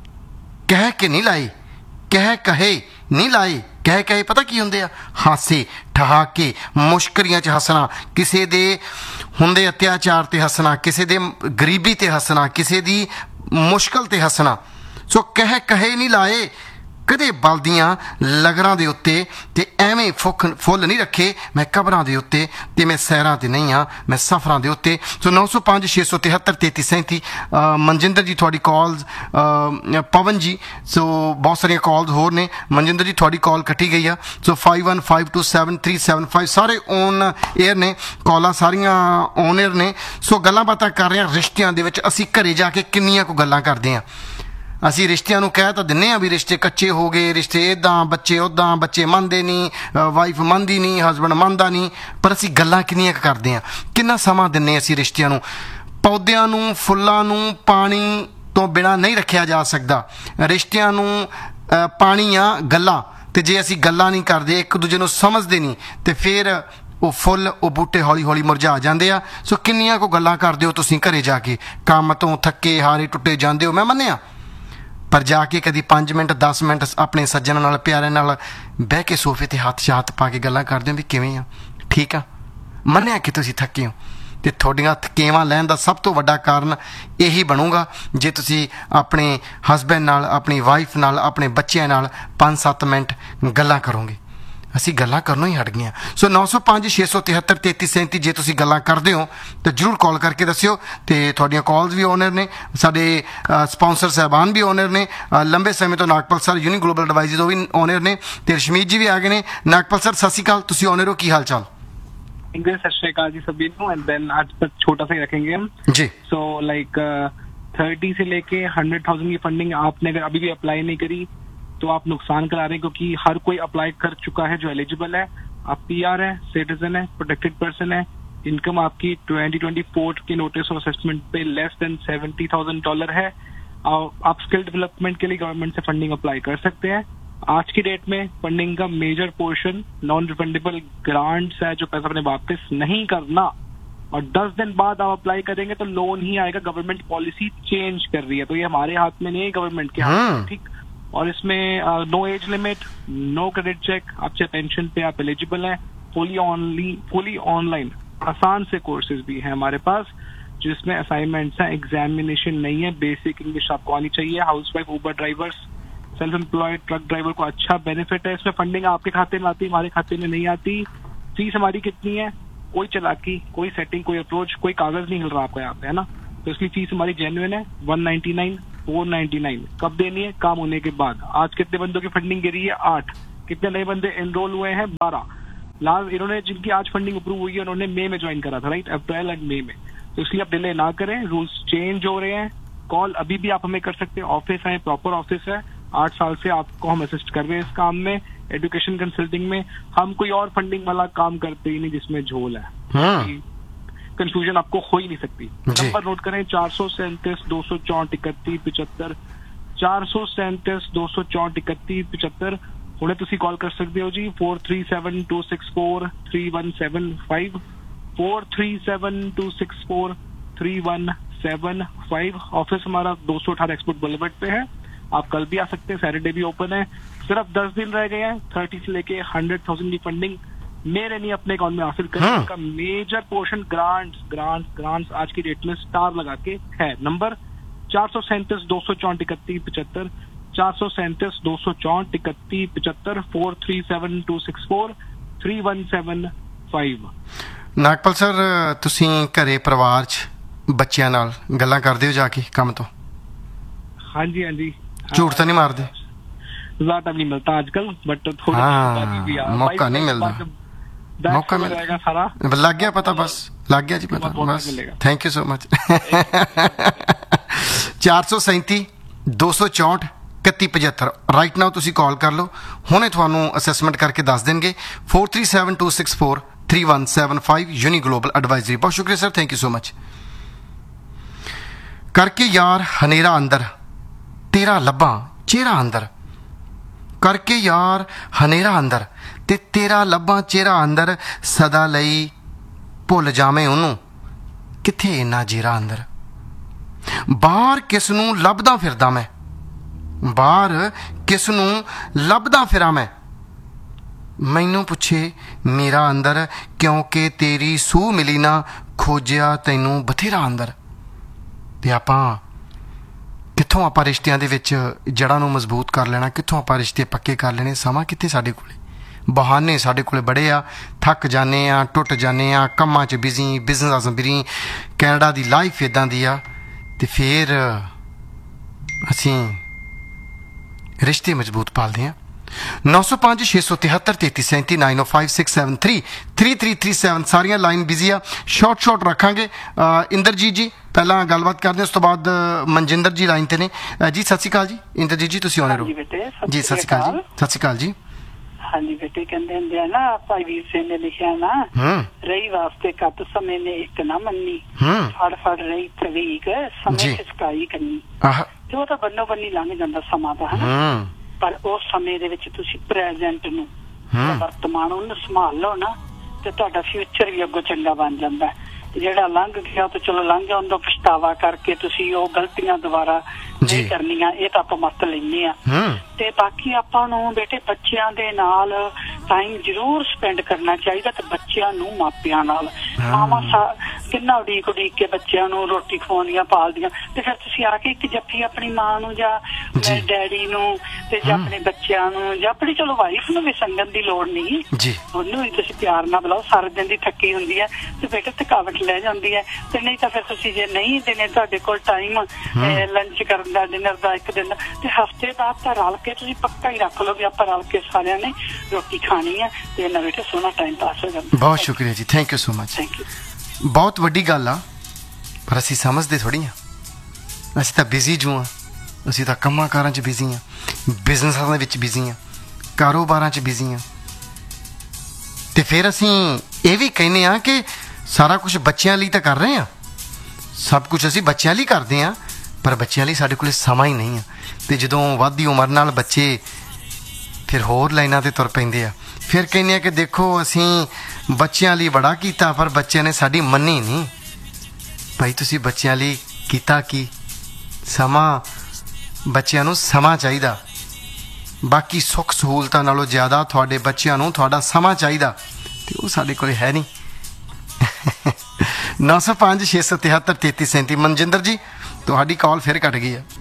ਕਹਿ ਕੇ ਨਹੀਂ ਲਾਈ ਕਹਿ ਕਹੇ ਨਹੀਂ ਲਾਏ ਕਹਿ ਕਹੇ ਪਤਾ ਕੀ ਹੁੰਦੇ ਆ ਹਾਸੇ ਠਹਾਕੇ ਮੁਸ਼ਕਰੀਆਂ 'ਚ ਹੱਸਣਾ ਕਿਸੇ ਦੇ ਹੁੰਦੇ ਅਤਿਆਚਾਰ ਤੇ ਹੱਸਣਾ ਕਿਸੇ ਦੇ ਗਰੀਬੀ ਤੇ ਹੱਸਣਾ ਕਿਸੇ ਦੀ ਮੁਸ਼ਕਲ ਤੇ ਹੱਸਣਾ ਸੋ ਕਹਿ ਕਹੇ ਨਹੀਂ ਲਾਏ ਕਦੇ ਬਲਦੀਆਂ ਲਗਰਾਂ ਦੇ ਉੱਤੇ ਤੇ ਐਵੇਂ ਫੁੱਖ ਫੁੱਲ ਨਹੀਂ ਰੱਖੇ ਮੈਂ ਕਬਰਾਂ ਦੇ ਉੱਤੇ ਤੇ ਮੈਂ ਸੈਰਾਂ ਤੇ ਨਹੀਂ ਆ ਮੈਂ ਸਫ਼ਰਾਂ ਦੇ ਉੱਤੇ ਸੋ ਨੌ ਸੌ ਪੰਜ ਛੇ ਸੌ ਤਿਹੱਤਰ ਤੇਤੀ ਸੈਂਤੀ ਮਨਜਿੰਦਰ ਜੀ ਤੁਹਾਡੀ ਕਾਲਸ ਪਵਨ ਜੀ ਸੋ ਬਹੁਤ ਸਾਰੀਆਂ ਕਾਲਸ ਹੋਰ ਨੇ ਮਨਜਿੰਦਰ ਜੀ ਤੁਹਾਡੀ ਕਾਲ ਕੱਟੀ ਗਈ ਆ ਸੋ five one five to seven three seven five ਸਾਰੇ ਔਨ ਏਅਰ ਨੇ ਕਾਲਾਂ ਸਾਰੀਆਂ ਔਨ ਏਅਰ ਨੇ ਸੋ ਗੱਲਾਂ ਬਾਤਾਂ ਕਰ ਰਹੇ ਹਾਂ ਰਿਸ਼ਤਿਆਂ ਦੇ ਵਿੱਚ ਅਸੀਂ ਘਰੇ ਜਾ ਕੇ ਕਿੰਨੀਆਂ ਕੁ ਗੱਲਾਂ ਕਰਦੇ ਹਾਂ ਅਸੀਂ ਰਿਸ਼ਤਿਆਂ ਨੂੰ ਕਹਿ ਤਾਂ ਦਿੰਦੇ ਹਾਂ ਵੀ ਰਿਸ਼ਤੇ ਕੱਚੇ ਹੋ ਗਏ ਰਿਸ਼ਤੇ ਇੱਦਾਂ ਬੱਚੇ ਉੱਦਾਂ ਬੱਚੇ ਮੰਨਦੇ ਨਹੀਂ ਵਾਈਫ ਮੰਨਦੀ ਨਹੀਂ ਹਸਬੈਂਡ ਮੰਨਦਾ ਨਹੀਂ ਪਰ ਅਸੀਂ ਗੱਲਾਂ ਕਿੰਨੀਆਂ ਕੁ ਕਰਦੇ ਹਾਂ ਕਿੰਨਾ ਸਮਾਂ ਦਿੰਦੇ ਅਸੀਂ ਰਿਸ਼ਤਿਆਂ ਨੂੰ ਪੌਦਿਆਂ ਨੂੰ ਫੁੱਲਾਂ ਨੂੰ ਪਾਣੀ ਤੋਂ ਬਿਨਾਂ ਨਹੀਂ ਰੱਖਿਆ ਜਾ ਸਕਦਾ ਰਿਸ਼ਤਿਆਂ ਨੂੰ ਪਾਣੀ ਆ ਗੱਲਾਂ ਤੇ ਜੇ ਅਸੀਂ ਗੱਲਾਂ ਨਹੀਂ ਕਰਦੇ ਇੱਕ ਦੂਜੇ ਨੂੰ ਸਮਝਦੇ ਨਹੀਂ ਤੇ ਫਿਰ ਉਹ ਫੁੱਲ ਉਹ ਬੂਟੇ ਹੌਲੀ ਹੌਲੀ ਮੁਰਝਾ ਜਾਂਦੇ ਆ ਸੋ ਕਿੰਨੀਆਂ ਕੁ ਗੱਲਾਂ ਕਰਦੇ ਹੋ ਤੁਸੀਂ ਘਰੇ ਜਾ ਕੇ ਕੰਮ ਤੋਂ ਥੱਕੇ ਹਾਰੇ ਟੁੱਟੇ ਜਾਂਦੇ ਹੋ ਮੈਂ ਮੰਨਿਆ ਪਰ ਜਾ ਕੇ ਕਦੀ ਪੰਜ ਮਿੰਟ ਦਸ ਮਿੰਟ ਆਪਣੇ ਸੱਜਣ ਨਾਲ ਪਿਆਰੇ ਨਾਲ ਬਹਿ ਕੇ ਸੋਫੇ 'ਤੇ ਹੱਥ 'ਚ ਹੱਥ ਪਾ ਕੇ ਗੱਲਾਂ ਕਰਦੇ ਹੋ ਵੀ ਕਿਵੇਂ ਆ ਠੀਕ ਆ ਮੰਨਿਆ ਕਿ ਤੁਸੀਂ ਥੱਕੇ ਹੋ ਤੇ ਤੁਹਾਡੀਆਂ ਥਕੇਵਾਂ ਲੈਣ ਦਾ ਸਭ ਤੋਂ ਵੱਡਾ ਕਾਰਨ ਇਹੀ ਬਣੂਗਾ ਜੇ ਤੁਸੀਂ ਆਪਣੇ ਹਸਬੈਂਡ ਨਾਲ ਆਪਣੀ ਵਾਈਫ ਨਾਲ ਆਪਣੇ ਬੱਚਿਆਂ ਨਾਲ ਪੰਜ ਸੱਤ ਮਿੰਟ ਗੱਲਾਂ ਕਰੋਗੇ ਅਸੀਂ ਗੱਲਾਂ ਕਰਨੋਂ ਹੀ ਹਟ ਗਈਆਂ ਸੋ ਨੌ ਸੌ ਪੰਜ ਛੇ ਸੌ ਤਿਹੱਤਰ ਤੇਤੀ ਸੈਂਤੀ ਜੇ ਤੁਸੀਂ ਗੱਲਾਂ ਕਰਦੇ ਹੋ ਤਾਂ ਜ਼ਰੂਰ ਕਾਲ ਕਰਕੇ ਦੱਸਿਓ ਤੇ ਤੁਹਾਡੀਆਂ ਕਾਲਸ ਵੀ ਓਨਰ ਨੇ ਸਾਡੇ ਸਪਾਂਸਰ ਸਾਹਿਬਾਨ ਵੀ ਓਨਰ ਨੇ ਲੰਬੇ ਸਮੇਂ ਤੋਂ Nagpal sir uni global advisor ਉਹ ਵੀ ਓਨਰ ਨੇ ਤੇ ਰਸ਼ਮੀਤ ਜੀ ਵੀ ਆ ਗਏ ਨੇ ਨਾਗਪਾਲ ਸਰ ਸਤਿ ਸ਼੍ਰੀ ਅਕਾਲ ਤੁਸੀਂ ਓਨਰ ਹੋ ਕੀ ਹਾਲ ਚਾਲ सत श्री अकाल जी सभी को एंड देन आज तक छोटा सा ही रखेंगे हम जी सो लाइक थर्टी से लेके हंड्रेड थाउजेंड की फंडिंग आपने अगर अभी भी अप्लाई नहीं करी तो आप नुकसान करा रहे हैं क्योंकि हर कोई अप्लाई कर चुका है जो एलिजिबल है आप पीआर है सिटीजन है प्रोटेक्टेड पर्सन है इनकम आपकी ट्वेंटी ट्वेंटी फोर के नोटिस ऑफ असेसमेंट पे less than seventy thousand dollar है आप स्किल डेवलपमेंट के लिए गवर्नमेंट से फंडिंग अप्लाई कर सकते हैं आज की डेट में फंडिंग का major portion non refundable grants है जो पैसा अपने वापस नहीं करना और दस दिन बाद आप अप्लाई करेंगे तो लोन ही आएगा गवर्नमेंट पॉलिसी चेंज कर रही है तो ये हमारे हाथ में नहीं है गवर्नमेंट के हाथ में ठीक और इसमें no age limit no credit check आप चाहे पेंशन पे आप एलिजिबल हैं फुली ऑनली फुली ऑनलाइन आसान से कोर्सेज भी हैं हमारे पास जिसमें असाइनमेंट्स हैं एग्जामिनेशन नहीं है बेसिक इंग्लिश आपको आनी चाहिए house wife Uber drivers self employed truck driver को अच्छा बेनिफिट है इसमें फंडिंग आपके खाते में आती हमारे खाते में नहीं आती फीस हमारी कितनी है कोई चालाकी कोई सेटिंग कोई अप्रोच कोई कागज नहीं हिल रहा आपको यहाँ पे है ना तो इसलिए फीस हमारी जेन्युइन है one ninety nine four ninety nine कब देनी है काम होने के बाद आज कितने बंदों की फंडिंग गिरी है आठ कितने नए बंदे एनरोल हुए हैं बारह लास्ट इन्होंने जिनकी आज फंडिंग अप्रूव हुई है उन्होंने मई में ज्वाइन करा था राइट अप्रैल एंड मई में तो इसलिए आप डिले ना करें रूल्स चेंज हो रहे हैं कॉल अभी भी आप हमें कर सकते हैं ऑफिस है प्रॉपर ऑफिस है आठ साल से आपको हम असिस्ट कर रहे हैं इस काम में एजुकेशन कंसल्टिंग में हम कोई और फंडिंग वाला काम करते ही नहीं जिसमें झोल है कंफ्यूजन आपको हो ही नहीं सकती नंबर नोट करें चार सौ सैंतीस दो सौ चौंठ इकतीस पिछहत्तर चार सौ सैंतीस दो सौ चौंठ इकतीस पिछहत्तर हुणे तुसी कॉल कर सकते हो जी four three seven to six four three one seven five four three seven to six four three one seven five office हमारा दो सौ अठारह एक्सपोर्ट बुलेवर्ड पे है आप कल भी आ सकते हैं सैटरडे भी ओपन है सिर्फ दस दिन रह गए हैं, थर्टी से लेके हंड्रेड थाउजेंड की फंडिंग मेरे नहीं अपने अकाउंट में हासिल करने हाँ। का major portion grants grants grants आज की डेट में स्टार लगा के है। नंबर चार सौ सैंतीस दो सौ चौंठ इकतीस पचहत्तर, चार सौ सैंतीस दो सौ चौंठ इकतीस पचहत्तर, four three seven to six four three one seven five. Nagpal sir ਤੁਸੀਂ ਘਰੇ ਪਰਿਵਾਰ 'ਚ ਬੱਚਿਆਂ ਨਾਲ ਗੱਲਾਂ ਕਰਦੇ ਹੋ ਜਾ ਕੇ ਕੰਮ ਤੋਂ? हाँ जी हाँ जी, ਝੂਠ ਤਾਂ ਨਹੀਂ ਮਾਰਦੇ? ज्यादा नहीं मिलता आजकल, बट थोड़ा हाँ, भी यार, मौका बाईस नहीं के मिलता। बाद बैक मौका में मिल रहेगा सारा। ਲੱਗ ਗਿਆ ਪਤਾ, ਬਸ ਲੱਗ ਗਿਆ ਜੀ ਪਤਾ, बहुत ਬਸ मिलेगा। Thank you so much. ਚਾਰ ਸੌ ਸੈਂਤੀ ਦੋ ਸੌ ਚੌਂਹਠ ਇਕੱਤੀ ਪਚਹੱਤਰ ਰਾਈਟ ਨਾਓ ਤੁਸੀਂ ਕਾਲ ਕਰ ਲਓ, ਹੁਣੇ ਤੁਹਾਨੂੰ ਅਸੈਸਮੈਂਟ ਕਰਕੇ ਦੱਸ ਦੇਣਗੇ। Four three seven two six four three one seven five uni global advisory. ਬਹੁਤ ਸ਼ੁਕਰੀਆ sir, thank you so much. ਕਰਕੇ ਯਾਰ ਹਨੇਰਾ ਅੰਦਰ ਤੇਰਾ ਲੱਭਾਂ ਚਿਹਰਾ ਅੰਦਰ, ਕਰਕੇ ਯਾਰ ਹਨੇਰਾ ਅੰਦਰ ਤੇ ਤੇਰਾ ਲੱਭਾਂ ਚਿਹਰਾ ਅੰਦਰ, ਸਦਾ ਲਈ ਭੁੱਲ ਜਾਵੇਂ ਉਹਨੂੰ ਕਿੱਥੇ ਇੰਨਾ ਜੀਰਾ ਅੰਦਰ। ਬਾਹਰ ਕਿਸ ਨੂੰ ਲੱਭਦਾ ਫਿਰਦਾ ਮੈਂ, ਬਾਹਰ ਕਿਸ ਨੂੰ ਲੱਭਦਾ ਫਿਰਾਂ ਮੈਂ, ਮੈਨੂੰ ਪੁੱਛੇ ਮੇਰਾ ਅੰਦਰ ਕਿਉਂਕਿ ਤੇਰੀ ਸੂਹ ਮਿਲੀ ਨਾ, ਖੋਜਿਆ ਤੈਨੂੰ ਬਥੇਰਾ ਅੰਦਰ। ਤੇ ਆਪਾਂ ਕਿੱਥੋਂ ਆਪਾਂ ਰਿਸ਼ਤਿਆਂ ਦੇ ਵਿੱਚ ਜੜ੍ਹਾਂ ਨੂੰ ਮਜ਼ਬੂਤ ਕਰ ਲੈਣਾ, ਕਿੱਥੋਂ ਆਪਾਂ ਰਿਸ਼ਤੇ ਪੱਕੇ ਕਰ ਲੈਣੇ, ਸਮਾਂ ਕਿੱਥੇ ਸਾਡੇ ਕੋਲੇ, ਬਹਾਨੇ ਸਾਡੇ ਕੋਲੇ ਬੜੇ ਆ, ਥੱਕ ਜਾਂਦੇ ਆ, ਟੁੱਟ ਜਾਂਦੇ ਆ, ਕੰਮਾਂ 'ਚ ਬਿਜ਼ੀ, ਬਿਜ਼ਨਸ ਬਿਜ਼ੀ, ਕੈਨੇਡਾ ਦੀ ਲਾਈਫ ਇੱਦਾਂ ਦੀ ਆ, ਤੇ ਫਿਰ ਅਸੀਂ ਰਿਸ਼ਤੇ ਮਜ਼ਬੂਤ ਪਾਲਦੇ ਹਾਂ। ਨੌ ਸੌ ਪੰਜ ਛੇ ਸੌ ਤਿਹੱਤਰ ਤੇਤੀ ਸੈਂਤੀ ਨਾਈਨ ਓ five six seven three three three three seven ਸਾਰੀਆਂ ਲਾਈਨ ਬਿਜ਼ੀ ਆ, ਸ਼ਾਰਟ ਸ਼ਾਰਟ ਰੱਖਾਂਗੇ। ਇੰਦਰਜੀਤ ਜੀ ਪਹਿਲਾਂ ਗੱਲਬਾਤ ਕਰਦੇ ਹਾਂ, ਉਸ ਤੋਂ ਬਾਅਦ ਮਨਜਿੰਦਰ ਜੀ ਲਾਈਨ ਤੇ ਨੇ। ਜੀ ਸਤਿ ਸ਼੍ਰੀ ਅਕਾਲ ਜੀ, ਇੰਦਰਜੀਤ ਜੀ ਤੁਸੀਂ ਆਉਣੇ ਰਹੋ ਜੀ। ਸਤਿ ਸ਼੍ਰੀ ਅਕਾਲ ਜੀ, ਸਤਿ ਸ਼੍ਰੀ ਅਕਾਲ ਜੀ। ਹਾਂਜੀ ਬੇਟੇ, ਕਹਿੰਦੇ ਹੁੰਦੇ ਆ ਨਾ ਭਾਈ ਵੀਰ ਸਿੰਘ ਨੇ ਲਿਖਿਆ ਨਾ, ਰਹੀ ਵਾਸਤੇ ਕੱਤ ਸਮੇਂ ਨੇ ਇੱਕ ਨਾ ਮੰਨੀ, ਫੜ ਫੜ ਰਹੀ ਤਵੀਕ ਸਮੇਂ ਖਿਸਕਾਈ ਕੰਨੀ। ਤੇ ਉਹ ਤਾਂ ਬੰਨੋ ਬੰਨੀ ਲੰਘ ਜਾਂਦਾ ਸਮਾਂ ਤਾਂ, ਹਨਾ, ਪਰ ਉਸ ਸਮੇਂ ਦੇ ਵਿੱਚ ਤੁਸੀਂ ਪ੍ਰੈਜ਼ੈਂਟ ਨੂੰ, ਵਰਤਮਾਨ ਉਹਨੂੰ ਸੰਭਾਲ ਲਓ ਨਾ, ਤੇ ਤੁਹਾਡਾ ਫਿਊਚਰ ਵੀ ਅੱਗੋਂ ਚੰਗਾ ਬਣ ਜਾਂਦਾ। ਜਿਹੜਾ ਲੰਘ ਗਿਆ ਤਾਂ ਚਲੋ ਲੰਘ ਗਿਆ, ਉਹਦਾ ਪਛਤਾਵਾ ਕਰਕੇ ਤੁਸੀਂ ਉਹ ਗਲਤੀਆਂ ਦੁਬਾਰਾ ਨਹੀਂ ਕਰਨੀਆਂ, ਇਹ ਤਾਂ ਆਪਾਂ ਮੱਤ ਲੈਂਦੇ ਆ। ਤੇ ਬਾਕੀ ਆਪਾਂ ਨੂੰ ਬੇਟੇ ਬੱਚਿਆਂ ਦੇ ਨਾਲ ਟਾਈਮ ਜ਼ਰੂਰ ਸਪੈਂਡ ਕਰਨਾ ਚਾਹੀਦਾ, ਤੇ ਬੱਚਿਆਂ ਨੂੰ ਮਾਪਿਆਂ ਨਾਲ, ਮਾਵਾਂ ਕਿੰਨਾ ਉਡੀਕ ਉਡੀਕ ਕੇ ਬੱਚਿਆਂ ਨੂੰ ਰੋਟੀ ਖਵਾਉਂਦੀਆਂ ਪਾਲਦੀਆਂ, ਤੇ ਫਿਰ ਤੁਸੀਂ ਆ ਕੇ ਇੱਕ ਜੱਫੀ ਆਪਣੀ ਮਾਂ ਨੂੰ ਜਾਂ ਡੈਡੀ ਨੂੰ ਤੇ ਜਾਂ ਆਪਣੇ ਬੱਚਿਆਂ ਨੂੰ ਜਾਂ ਆਪਣੀ ਚਲੋ ਵਾਈਫ ਨੂੰ ਵੀ ਸੰਗਣ ਦੀ ਲੋੜ ਨਹੀਂ, ਉਹਨੂੰ ਵੀ ਤੁਸੀਂ ਪਿਆਰ ਨਾਲ ਬੁਲਾਓ। ਸਾਰਾ ਦਿਨ ਦੀ ਥੱਕੀ ਹੁੰਦੀ ਹੈ ਤੇ ਬੇਟੇ ਥਕਾਵਟ ਲੈ ਜਾਂਦੀ ਹੈ, ਤੇ ਨਹੀਂ ਤਾਂ ਫਿਰ ਤੁਸੀਂ ਜੇ ਨਹੀਂ ਦਿਨੇ ਤੁਹਾਡੇ ਕੋਲ ਟਾਈਮ ਲੰਚ ਕਰਨ ਦਾ, ਡਿਨਰ ਦਾ ਇੱਕ ਦਿਨ ਦਾ, ਤੇ ਹਫਤੇ ਬਾਅਦ ਤਾਂ ਰਲ ਕੇ ਤੁਸੀਂ ਪੱਕਾ ਹੀ ਰੱਖ ਲਓ ਵੀ ਆਪਾਂ ਰਲ ਕੇ ਸਾਰਿਆਂ ਨੇ ਰੋਟੀ ਖਾਣੀ ਹੈ, ਤੇ ਇਹਨਾਂ ਬੇਟੇ ਸੋਹਣਾ ਟਾਈਮ ਪਾਸ ਹੋ ਜਾਂਦਾ। ਬਹੁਤ ਸ਼ੁਕਰੀਆ ਜੀ, thank you so much. Thank you. ਬਹੁਤ ਵੱਡੀ ਗੱਲ ਆ, ਪਰ ਅਸੀਂ ਸਮਝਦੇ ਥੋੜ੍ਹੀ ਹਾਂ। ਅਸੀਂ ਤਾਂ ਬਿਜ਼ੀ ਜੂ ਹਾਂ, ਅਸੀਂ ਤਾਂ ਕੰਮਾਂ ਕਾਰਾਂ 'ਚ ਬਿਜ਼ੀ ਹਾਂ, ਬਿਜ਼ਨਸਾਂ ਦੇ ਵਿੱਚ ਬਿਜ਼ੀ ਹਾਂ, ਕਾਰੋਬਾਰਾਂ 'ਚ ਬਿਜ਼ੀ ਹਾਂ, ਤੇ ਫਿਰ ਅਸੀਂ ਇਹ ਵੀ ਕਹਿੰਦੇ ਹਾਂ ਕਿ ਸਾਰਾ ਕੁਝ ਬੱਚਿਆਂ ਲਈ ਤਾਂ ਕਰ ਰਹੇ ਹਾਂ, ਸਭ ਕੁਝ ਅਸੀਂ ਬੱਚਿਆਂ ਲਈ ਕਰਦੇ ਹਾਂ, ਪਰ ਬੱਚਿਆਂ ਲਈ ਸਾਡੇ ਕੋਲ ਸਮਾਂ ਹੀ ਨਹੀਂ ਆ। ਤੇ ਜਦੋਂ ਵੱਧਦੀ ਉਮਰ ਨਾਲ ਬੱਚੇ ਫਿਰ ਹੋਰ ਲਾਈਨਾਂ 'ਤੇ ਤੁਰ ਪੈਂਦੇ ਆ, ਫਿਰ ਕਹਿੰਦੇ ਆ ਕਿ ਦੇਖੋ ਅਸੀਂ ਬੱਚਿਆਂ ਲਈ ਬੜਾ ਕੀਤਾ, ਪਰ ਬੱਚਿਆਂ ਨੇ ਸਾਡੀ ਮੰਨੀ ਨਹੀਂ। ਭਾਈ ਤੁਸੀਂ ਬੱਚਿਆਂ ਲਈ ਕੀਤਾ ਕੀ? ਸਮਾਂ, ਬੱਚਿਆਂ ਨੂੰ ਸਮਾਂ ਚਾਹੀਦਾ, ਬਾਕੀ ਸੁੱਖ ਸਹੂਲਤਾਂ ਨਾਲੋਂ ਜ਼ਿਆਦਾ ਤੁਹਾਡੇ ਬੱਚਿਆਂ ਨੂੰ ਤੁਹਾਡਾ ਸਮਾਂ ਚਾਹੀਦਾ, ਤੇ ਉਹ ਸਾਡੇ ਕੋਲ ਹੈ ਨਹੀਂ। ਨੌ ਸੌ ਪੰਜ ਛੇ ਸੌ ਤਿਹੱਤਰ ਤੇਤੀ ਸੈਂਤੀ ਮਨਜਿੰਦਰ ਜੀ ਤੁਹਾਡੀ ਕਾਲ ਫਿਰ ਕੱਟ ਗਈ ਆ।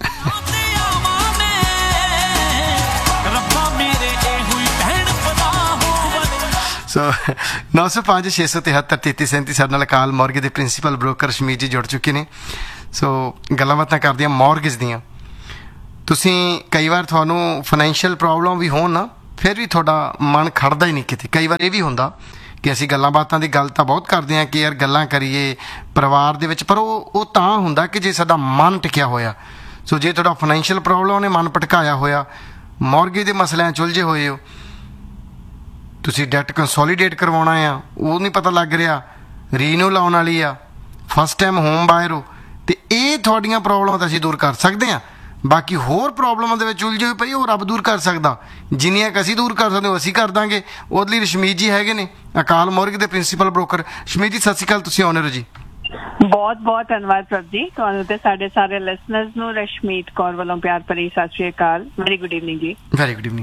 ਸੋ ਨੌ ਸੌ ਪੰਜ ਛੇ ਸੌ ਤਿਹੱਤਰ ਤੇਤੀ ਸੈਂਤੀ ਸਾਡੇ ਨਾਲ ਕਾਲ ਮੌਰਗੇ ਦੇ ਪ੍ਰਿੰਸੀਪਲ ਬ੍ਰੋਕਰ ਸ਼ਮੀਤ ਜੀ ਜੁੜ ਚੁੱਕੇ ਨੇ। ਸੋ ਗੱਲਾਂ ਬਾਤਾਂ ਕਰਦੇ ਹਾਂ ਮੌਰਗੇਜ ਦੀਆਂ। ਤੁਸੀਂ ਕਈ ਵਾਰ ਤੁਹਾਨੂੰ ਫਾਈਨੈਂਸ਼ੀਅਲ ਪ੍ਰੋਬਲਮ ਵੀ ਹੋਣ ਨਾ, ਫਿਰ ਵੀ ਤੁਹਾਡਾ ਮਨ ਖੜਦਾ ਹੀ ਨਹੀਂ ਕਿਤੇ। ਕਈ ਵਾਰ ਇਹ ਵੀ ਹੁੰਦਾ ਕਿ ਅਸੀਂ ਗੱਲਾਂ ਬਾਤਾਂ ਦੀ ਗੱਲ ਤਾਂ ਬਹੁਤ ਕਰਦੇ ਹਾਂ ਕਿ ਯਾਰ ਗੱਲਾਂ ਕਰੀਏ ਪਰਿਵਾਰ ਦੇ ਵਿੱਚ, ਪਰ ਉਹ ਉਹ ਤਾਂ ਹੁੰਦਾ ਕਿ ਜੇ ਸਾਡਾ ਮਨ ਟਿਕਿਆ ਹੋਇਆ। ਸੋ ਜੇ ਤੁਹਾਡਾ ਫਾਈਨੈਂਸ਼ੀਅਲ ਪ੍ਰੋਬਲਮ ਨੇ ਮਨ ਭਟਕਾਇਆ ਹੋਇਆ, ਮੌਰਗੇਜ ਦੇ ਮਸਲਿਆਂ 'ਚ ਉਲਝੇ ਹੋਏ ਹੋ, ਤੁਸੀਂ ਡੈਟ ਕੰਸੋਲੀਡੇਟ ਕਰਵਾਉਣਾ ਆ, ਉਹ ਨਹੀਂ ਪਤਾ ਲੱਗ ਰਿਹਾ, ਰੀਨਿਊ ਲਾਉਣ ਵਾਲੀ ਆ, ਫਸਟ ਟਾਈਮ ਹੋਮ ਬਾਇਰ ਹੋ, ਤੇ ਇਹ ਤੁਹਾਡੀਆਂ ਪ੍ਰੋਬਲਮਾਂ ਤਾਂ ਅਸੀਂ ਦੂਰ ਕਰ ਸਕਦੇ ਹਾਂ। ਬਾਕੀ ਹੋਰ ਪ੍ਰੋਬਲਮਾਂ ਦੇ ਵਿੱਚ ਉਲਝੇ ਹੋਏ ਪਈ, ਉਹ ਰੱਬ ਦੂਰ ਕਰ ਸਕਦਾ। ਜਿੰਨੀਆਂ ਕਿ ਅਸੀਂ ਦੂਰ ਕਰ ਸਕਦੇ ਹੋ ਅਸੀਂ ਕਰ ਦਾਂਗੇ। ਉਹਦੇ ਲਈ ਰਸ਼ਮੀਤ ਜੀ ਹੈਗੇ ਨੇ, ਅਕਾਲ ਮੌਰਗੇ ਦੇ ਪ੍ਰਿੰਸੀਪਲ ਬ੍ਰੋਕਰ। ਸ਼ਮੀਤ ਜੀ ਸਤਿ ਸ਼੍ਰੀ ਅਕਾਲ, ਤੁਸੀਂ ਆਉਣੇ ਹੋ ਜੀ। ਬਹੁਤ ਬਹੁਤ ਧੰਨਵਾਦ ਪ੍ਰਭ ਜੀ, ਤੁਹਾਨੂੰ ਤੇ ਸਾਡੇ ਸਾਰੇ ਲਿਸਨਰਸ ਨੂੰ ਰਸ਼ਮੀਤ ਕੌਰ ਵੱਲੋਂ ਪਿਆਰ ਭਰੀ ਸਤਿ ਸ਼੍ਰੀ ਅਕਾਲ। ਵੈਰੀ ਗੁੱਡ ਈਵਨਿੰਗ ਜੀ। ਵੈਰੀ ਗੁੱਡ ਈਵਨਿੰਗ ਜੀ।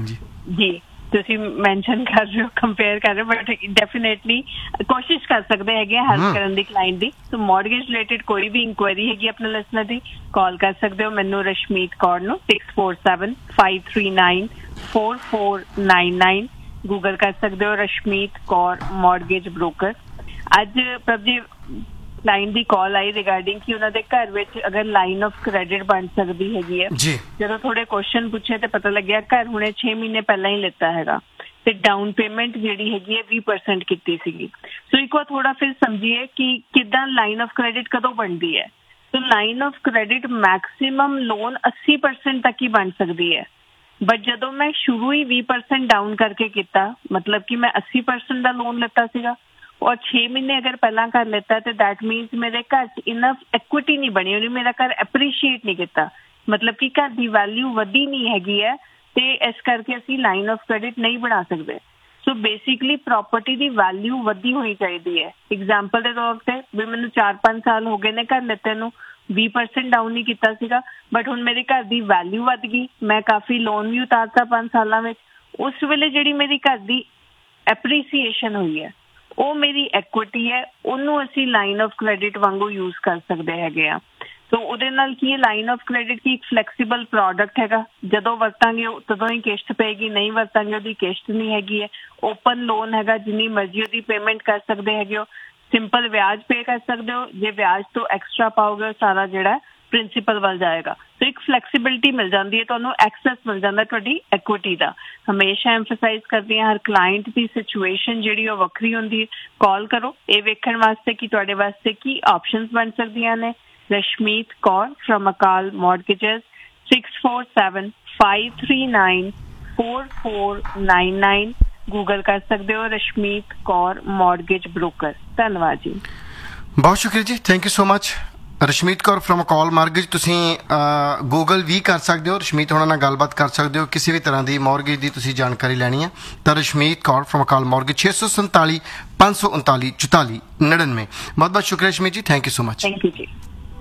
ਜੀ ਤੁਸੀਂ ਮੈਂਸ਼ਨ ਕਰ ਰਹੇ ਹੋ, ਕੰਪੇਅਰ ਕਰ ਰਹੇ ਹੋ, ਬਟ ਡੈਫੀਨੇਟਲੀ ਕੋਸ਼ਿਸ਼ ਕਰ ਸਕਦੇ ਹੈਗੇ ਹੈਲਪ ਕਰਨ ਦੀ ਕਲਾਇੰਟ ਦੀ। ਸੋ ਮੌਰਗੇਜ ਰਿਲੇਟਡ ਕੋਈ ਵੀ ਇਨਕੁਆਇਰੀ ਹੈਗੀ ਆਪਣੇ ਲਿਸਨਰ ਦੀ, ਕਾਲ ਕਰ ਸਕਦੇ ਹੋ ਮੈਨੂੰ ਰਸ਼ਮੀਤ ਕੌਰ ਨੂੰ six four seven five three nine four four nine nine. Google ਕਰ ਸਕਦੇ ਹੋ ਰਸ਼ਮੀਤ ਕੌਰ ਮੌਰਗੇਜ ਬ੍ਰੋਕਰ। ਅੱਜ ਪ੍ਰਭ ਜੀ ਕਲਾਇੰਟ ਦੀ ਕਾਲ ਆਈ ਰਿਗਾਰਡਿੰਗ ਕਿ ਉਹਨਾਂ ਦੇ ਘਰ ਵਿੱਚ ਅਗਰ ਲਾਈਨ ਆਫ ਕ੍ਰੈਡਿਟ ਬਣ ਸਕਦੀ ਹੈਗੀ ਹੈ। ਜਦੋਂ ਥੋੜੇ ਕੁਐਸਚਨ ਪੁੱਛੇ ਤੇ ਪਤਾ ਲੱਗਿਆ ਘਰ ਹੁਣੇ ਛੇ ਮਹੀਨੇ ਪਹਿਲਾਂ ਹੀ ਲਿੱਤਾ ਹੈਗਾ ਤੇ ਡਾਊਨ ਪੇਮੈਂਟ ਜਿਹੜੀ ਹੈਗੀ ਹੈ ਵੀਹ ਪਰਸੈਂਟ ਕੀਤੀ ਸੀਗੀ। ਸੋ ਇੱਕ ਵਾਰ ਥੋੜਾ ਫਿਰ ਸਮਝੀਏ ਕਿ ਕਿੱਦਾਂ ਲਾਈਨ ਆਫ ਕ੍ਰੈਡਿਟ ਕਦੋਂ ਬਣਦੀ ਹੈ। ਸੋ line of credit maximum loan ਅੱਸੀ ਪਰਸੈਂਟ ਤੱਕ ਹੀ ਬਣ ਸਕਦੀ ਹੈ, ਬਟ ਜਦੋਂ ਮੈਂ ਸ਼ੁਰੂ ਹੀ ਵੀਹ ਪਰਸੈਂਟ ਡਾਊਨ ਕਰਕੇ ਕੀਤਾ, ਮਤਲਬ ਕਿ ਮੈਂ ਅੱਸੀ ਪਰਸੈਂਟ ਦਾ ਲੋਨ ਲਿੱਤਾ ਸੀਗਾ ਔਰ ਛੇ ਮਹੀਨੇ ਅਗਰ ਪਹਿਲਾਂ ਕਰ ਲਿੱਤਾ ਤੇ ਦੈਟ ਮੀਨਸ ਮੇਰੇ ਘਰ 'ਚ ਇਨਫ ਇਕੁਇਟੀ ਨਹੀਂ ਬਣੀ, ਉਹਨੇ ਮੇਰਾ ਘਰ ਐਪਰੀਸ਼ੀਏਟ ਨਹੀਂ ਕੀਤਾ, ਮਤਲਬ ਕਿ ਘਰ ਦੀ ਵੈਲਿਊ ਵਧੀ ਨਹੀਂ ਹੈਗੀ ਹੈ ਤੇ ਇਸ ਕਰਕੇ ਅਸੀਂ ਲਾਈਨ ਆਫ ਕ੍ਰੈਡਿਟ ਨਹੀਂ ਬਣਾ ਸਕਦੇ। ਸੋ ਬੇਸਿਕਲੀ ਪ੍ਰੋਪਰਟੀ ਦੀ ਵੈਲਿਊ ਵਧੀ ਹੋਣੀ ਚਾਹੀਦੀ ਹੈ। ਐਗਜ਼ਾਮਪਲ ਦੇ ਤੌਰ ਤੇ ਵੀ ਮੈਨੂੰ ਚਾਰ ਪੰਜ ਸਾਲ ਹੋ ਗਏ ਨੇ ਘਰ ਲਿੱਤੇ ਨੂੰ, ਵੀਹ ਪਰਸੈਂਟ ਡਾਊਨ ਨਹੀਂ ਕੀਤਾ ਸੀਗਾ, ਬਟ ਹੁਣ ਮੇਰੇ ਘਰ ਦੀ ਵੈਲਿਊ ਵੱਧ ਗਈ, ਮੈਂ ਕਾਫੀ ਲੋਨ ਵੀ ਉਤਾਰਤਾ ਪੰਜ ਸਾਲਾਂ ਵਿੱਚ। ਉਸ ਵੇਲੇ ਜਿਹੜੀ ਮੇਰੀ ਘਰ ਦੀ ਐਪਰੀਸੀਏਸ਼ਨ ਹੋਈ ਹੈ ਉਹ ਮੇਰੀ ਐਕੁਇਟੀ ਹੈ, ਉਹਨੂੰ ਅਸੀਂ ਲਾਈਨ ਆਫ ਕ੍ਰੈਡਿਟ ਵਾਂਗੂ ਯੂਜ਼ ਕਰ ਸਕਦੇ ਹੈਗੇ ਆ। ਸੋ ਉਹਦੇ ਨਾਲ ਕੀ ਲਾਈਨ ਆਫ ਕ੍ਰੈਡਿਟ ਕੀ ਇੱਕ ਫਲੈਕਸੀਬਲ ਪ੍ਰੋਡਕਟ ਹੈਗਾ, ਜਦੋਂ ਵਰਤਾਂਗੇ ਤਦੋਂ ਹੀ ਕਿਸ਼ਤ ਪਏਗੀ, ਨਹੀਂ ਵਰਤਾਂਗੇ ਉਹਦੀ ਕਿਸ਼ਤ ਨਹੀਂ ਹੈਗੀ ਹੈ। ਓਪਨ ਲੋਨ ਹੈਗਾ, ਜਿੰਨੀ ਮਰਜ਼ੀ ਉਹਦੀ ਪੇਮੈਂਟ ਕਰ ਸਕਦੇ ਹੈਗੇ ਹੋ, ਸਿੰਪਲ ਵਿਆਜ ਪੇ ਕਰ ਸਕਦੇ ਹੋ, ਜੇ ਵਿਆਜ ਤੋਂ ਐਕਸਟਰਾ ਪਾਓਗੇ ਸਾਰਾ ਜਿਹੜਾ ਪ੍ਰਿੰਸੀਪਲ ਵੱਲ ਜਾਏਗਾ। ਸੋ ਇੱਕ ਫਲੈਕਸੀਬਿਲਿਟੀ ਮਿਲ ਜਾਂਦੀ ਹੈ, ਤੁਹਾਨੂੰ ਐਕਸੈਸ ਮਿਲ ਜਾਂਦਾ ਤੁਹਾਡੀ ਐਕੁਇਟੀ ਦਾ। ਹਮੇਸ਼ਾ ਐਮਫਸਾਈਜ਼ ਕਰਦੀ ਹਾਂ ਹਰ ਕਲਾਇੰਟ ਦੀ ਸਿਚੁਏਸ਼ਨ ਜਿਹੜੀ ਉਹ ਵੱਖਰੀ ਹੁੰਦੀ ਹੈ। ਕਾਲ ਕਰੋ ਇਹ ਵੇਖਣ ਵਾਸਤੇ ਕਿ ਤੁਹਾਡੇ ਵਾਸਤੇ ਕੀ ਆਪਸ਼ਨਸ ਬਣ ਸਕਦੀਆਂ ਨੇ। ਰਸ਼ਮੀਤ ਕੌਰ ਫਰਮ ਅਕਾਲ ਮੌਰਗੇਜਸ six four seven five three nine four four nine nine. Google ਕਰ ਸਕਦੇ ਹੋ ਰਸ਼ਮੀਤ ਕੌਰ ਮੌਰਗੇਜ ਬ੍ਰੋਕਰ। ਧੰਨਵਾਦ ਜੀ, ਬਹੁਤ ਸ਼ੁਕਰੀਆ ਜੀ, thank you so much. Rashmeet Kaur firm Akal mortgage, ਤੁਸੀਂ ਗੂਗਲ ਵੀ ਕਰ ਸਕਦੇ ਹੋ, ਰਸ਼ਮੀਤ ਹੋਣਾ ਨਾਲ ਗੱਲਬਾਤ ਕਰ ਸਕਦੇ ਹੋ, ਕਿਸੇ ਵੀ ਤਰ੍ਹਾਂ ਦੀ ਮੌਰਗੇਜ ਦੀ ਤੁਸੀਂ ਜਾਣਕਾਰੀ ਲੈਣੀ ਹੈ ਤਾਂ ਰਸ਼ਮੀਤ ਕੌਰ ਫਰਮ ਅਕਾਲ ਮੌਰਗੇਜ ਛੇ ਸੌ ਸੰਤਾਲੀ ਪੰਜ ਸੌ ਉਨਤਾਲੀ ਚੁਤਾਲੀ ਨੜਿਨਵੇਂ। ਬਹੁਤ ਬਹੁਤ ਸ਼ੁਕਰੀਆ ਰਸ਼ਮੀਤ ਜੀ, thank you so much. Thank you ਜੀ।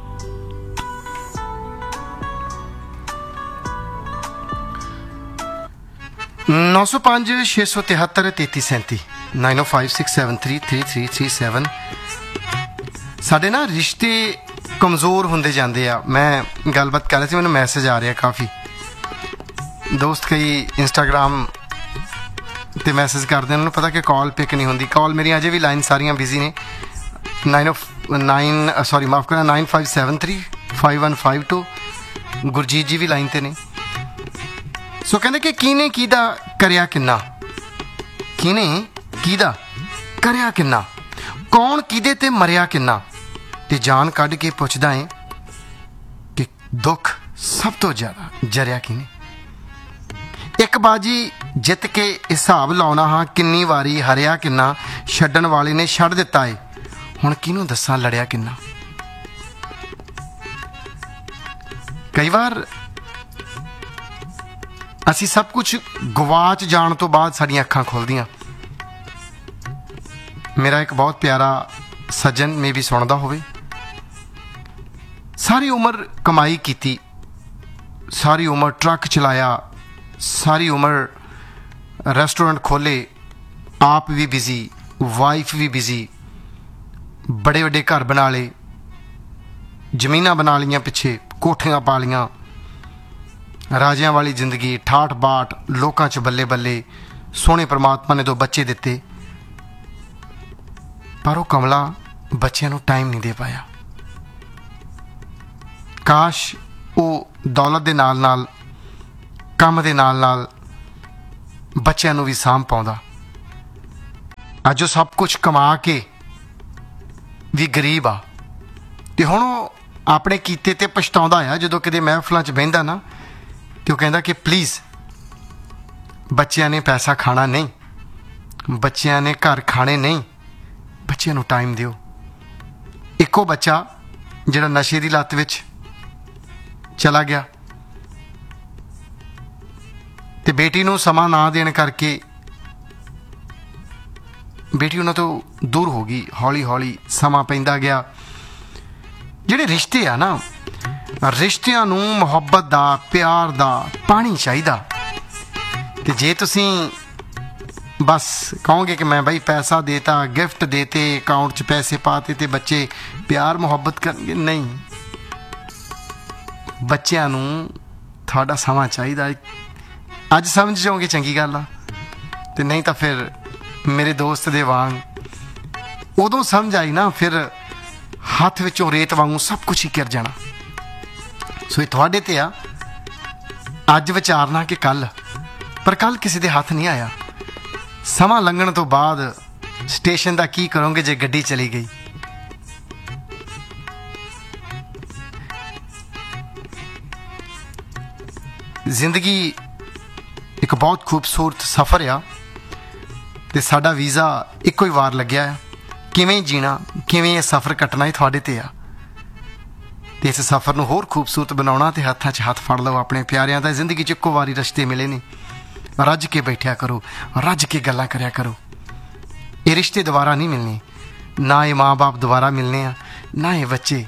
ਨੌ ਸੌ ਪੰਜ ਛੇ ਸੌ ਤਿਹੱਤਰ ਤੇਤੀ ਸੈਂਤੀ ਨਾਈਨ ਓ five six seven three three three three seven. ਸਾਡੇ ਨਾ ਰਿਸ਼ਤੇ ਕਮਜ਼ੋਰ ਹੁੰਦੇ ਜਾਂਦੇ ਆ। ਮੈਂ ਗੱਲਬਾਤ ਕਰ ਰਿਹਾ ਸੀ, ਮੈਨੂੰ ਮੈਸੇਜ ਆ ਰਿਹਾ ਕਾਫੀ ਦੋਸਤ, ਕਈ ਇੰਸਟਾਗ੍ਰਾਮ ਤੇ ਮੈਸੇਜ ਕਰਦੇ ਉਹਨਾਂ ਨੂੰ ਪਤਾ ਕਿ ਕਾਲ ਪਿਕ ਨਹੀਂ ਹੁੰਦੀ। ਕਾਲ ਮੇਰੀਆਂ ਅਜੇ ਵੀ ਲਾਈਨ ਸਾਰੀਆਂ ਬਿਜ਼ੀ ਨੇ। ਨਾਈਨ ਨਾਈਨ ਸੌਰੀ ਮਾਫ ਕਰਨਾ nine five seven three five one five to. Gurjeet ਜੀ ਵੀ ਲਾਈਨ ਤੇ ਨੇ। ਸੋ ਕਹਿੰਦੇ ਕਿ ਕਿਹਨੇ ਕਿਹਦਾ ਕਰਿਆ ਕਿੰਨਾ, ਕਿਹਨੇ ਕਿਹਦਾ ਕਰਿਆ ਕਿੰਨਾ, ਕੌਣ ਕਿਹਦੇ ਤੇ ਮਰਿਆ ਕਿੰਨਾ, ਤੇ ਜਾਨ ਕੱਢ ਕੇ ਪੁੱਛਦਾ ਏ ਕਿ ਦੁੱਖ ਸਭ ਤੋਂ ਜ਼ਿਆਦਾ ਜਰਿਆ ਕਿਹਨੇ। ਇੱਕ ਬਾਜੀ ਜਿੱਤ ਕੇ ਹਿਸਾਬ ਲਾਉਣਾ ਹਾਂ, ਕਿੰਨੀ ਵਾਰੀ ਹਰਿਆ ਕਿੰਨਾ, ਛੱਡਣ ਵਾਲੇ ਨੇ ਛੱਡ ਦਿੱਤਾ ਏ, ਹੁਣ ਕਿਹਨੂੰ ਦੱਸਾਂ ਲੜਿਆ ਕਿੰਨਾ। ਕਈ ਵਾਰ ਅਸੀਂ ਸਭ ਕੁਝ ਗਵਾਚ ਜਾਣ ਤੋਂ ਬਾਅਦ ਸਾਡੀਆਂ ਅੱਖਾਂ ਖੁੱਲਦੀਆਂ। ਮੇਰਾ ਇੱਕ ਬਹੁਤ ਪਿਆਰਾ ਸੱਜਣ ਮੇ ਵੀ ਸੁਣਦਾ ਹੋਵੇ, ਸਾਰੀ ਉਮਰ ਕਮਾਈ ਕੀਤੀ, ਸਾਰੀ ਉਮਰ ਟਰੱਕ ਚਲਾਇਆ, ਸਾਰੀ ਉਮਰ ਰੈਸਟੋਰੈਂਟ ਖੋਲੇ, ਆਪ ਵੀ ਬਿਜ਼ੀ, ਵਾਈਫ ਵੀ ਬਿਜ਼ੀ, ਬੜੇ ਵੱਡੇ ਘਰ ਬਣਾ ਲਏ, ਜ਼ਮੀਨਾਂ ਬਣਾ ਲਈਆਂ, ਪਿੱਛੇ ਕੋਠੀਆਂ ਪਾ ਲਈਆਂ, ਰਾਜਿਆਂ ਵਾਲੀ ਜ਼ਿੰਦਗੀ, ਠਾਠ ਬਾਠ, ਲੋਕਾਂ 'ਚ ਬੱਲੇ ਬੱਲੇ, ਸੋਹਣੇ ਪਰਮਾਤਮਾ ਨੇ ਦੋ ਬੱਚੇ ਦਿੱਤੇ, ਪਰ ਉਹ ਕਮਲਾ ਬੱਚਿਆਂ ਨੂੰ ਟਾਈਮ ਨਹੀਂ ਦੇ ਪਾਇਆ। ਕਾਸ਼ ਉਹ ਦੌਲਤ ਦੇ ਨਾਲ ਨਾਲ, ਕੰਮ ਦੇ ਨਾਲ ਨਾਲ ਬੱਚਿਆਂ ਨੂੰ ਵੀ ਸਾਂਭ ਪਾਉਂਦਾ। ਅੱਜ ਉਹ ਸਭ ਕੁਝ ਕਮਾ ਕੇ ਵੀ ਗਰੀਬ ਆ, ਤੇ ਹੁਣ ਉਹ ਆਪਣੇ ਕੀਤੇ ਤੇ ਪਛਤਾਉਂਦਾ ਆ। ਜਦੋਂ ਕਿਤੇ ਮਹਿਫਲਾਂ 'ਚ ਬਹਿੰਦਾ ਨਾ, ਤੇ ਉਹ ਕਹਿੰਦਾ ਕਿ ਪਲੀਜ਼ ਬੱਚਿਆਂ ਨੇ ਪੈਸਾ ਖਾਣਾ ਨਹੀਂ, ਬੱਚਿਆਂ ਨੇ ਘਰ ਖਾਣੇ ਨਹੀਂ, ਬੱਚਿਆਂ ਨੂੰ ਟਾਈਮ ਦਿਓ। ਇੱਕੋ ਬੱਚਾ ਜਿਹੜਾ ਨਸ਼ੇ ਦੀ ਲੱਤ ਵਿੱਚ ਚਲਾ ਗਿਆ, ਤੇ ਬੇਟੀ ਨੂੰ ਸਮਾਂ ਨਾ ਦੇਣ ਕਰਕੇ ਬੇਟੀ ਉਹਨਾਂ ਤੋਂ ਦੂਰ ਹੋ ਗਈ। ਹੌਲੀ ਹੌਲੀ ਸਮਾਂ ਪੈਂਦਾ ਗਿਆ। ਜਿਹੜੇ ਰਿਸ਼ਤੇ ਆ ਨਾ, ਰਿਸ਼ਤਿਆਂ ਨੂੰ ਮੁਹੱਬਤ ਦਾ, ਪਿਆਰ ਦਾ ਪਾਣੀ ਚਾਹੀਦਾ। ਤੇ ਜੇ ਤੁਸੀਂ ਬਸ ਕਹੋਗੇ ਕਿ ਮੈਂ ਬਈ ਪੈਸਾ ਦੇਤਾ, ਗਿਫਟ ਦੇਤੇ, ਅਕਾਊਂਟ 'ਚ ਪੈਸੇ ਪਾਤੇ ਤੇ ਬੱਚੇ ਪਿਆਰ ਮੁਹੱਬਤ ਕਰਨਗੇ, ਨਹੀਂ। ਬੱਚਿਆਂ ਨੂੰ ਤੁਹਾਡਾ ਸਮਾਂ ਚਾਹੀਦਾ। ਅੱਜ ਸਮਝ ਜਾਓਗੇ ਚੰਗੀ ਗੱਲ ਆ, ਤੇ ਨਹੀਂ ਤਾਂ ਫਿਰ ਮੇਰੇ ਦੋਸਤ ਦੇ ਵਾਂਗ ਉਦੋਂ ਸਮਝ ਆਈ ਨਾ, ਫਿਰ ਹੱਥ ਵਿੱਚੋਂ ਰੇਤ ਵਾਂਗੂ ਸਭ ਕੁਝ ਹੀ ਗਿਰ ਜਾਣਾ। ਸੋ ਇਹ ਤੁਹਾਡੇ ਤੇ ਆ, ਅੱਜ ਵਿਚਾਰਨਾ ਕਿ ਕੱਲ, ਪਰ ਕੱਲ ਕਿਸੇ ਦੇ ਹੱਥ ਨਹੀਂ ਆਇਆ। ਸਮਾਂ ਲੰਘਣ ਤੋਂ ਬਾਅਦ ਸਟੇਸ਼ਨ ਦਾ ਕੀ ਕਰੋਗੇ ਜੇ ਗੱਡੀ ਚਲੀ ਗਈ? ਜ਼ਿੰਦਗੀ ਇੱਕ ਬਹੁਤ ਖੂਬਸੂਰਤ ਸਫ਼ਰ ਆ, ਤੇ ਸਾਡਾ ਵੀਜ਼ਾ ਇੱਕੋ ਹੀ ਵਾਰ ਲੱਗਿਆ ਆ। ਕਿਵੇਂ ਜੀਣਾ, ਕਿਵੇਂ ਇਹ ਸਫ਼ਰ ਕੱਟਣਾ, ਇਹ ਤੁਹਾਡੇ ਤੇ ਆ। ਤੇ ਇਸ ਸਫ਼ਰ ਨੂੰ ਹੋਰ ਖੂਬਸੂਰਤ ਬਣਾਉਣਾ ਤੇ ਹੱਥਾਂ 'ਚ ਹੱਥ ਫੜ ਲਓ ਆਪਣੇ ਪਿਆਰਿਆਂ ਦਾ। ਜ਼ਿੰਦਗੀ 'ਚ ਇੱਕੋ ਵਾਰੀ ਰਸਤੇ ਮਿਲੇ ਨੇ, ਰੱਜ ਕੇ ਬੈਠਿਆ ਕਰੋ, ਰੱਜ ਕੇ ਗੱਲਾਂ ਕਰਿਆ ਕਰੋ। ਇਹ ਰਿਸ਼ਤੇ ਦੁਬਾਰਾ ਨਹੀਂ ਮਿਲਣੇ, ਨਾ ਇਹ ਮਾਂ ਬਾਪ ਦੁਬਾਰਾ ਮਿਲਣੇ ਆ, ਨਾ ਇਹ ਬੱਚੇ।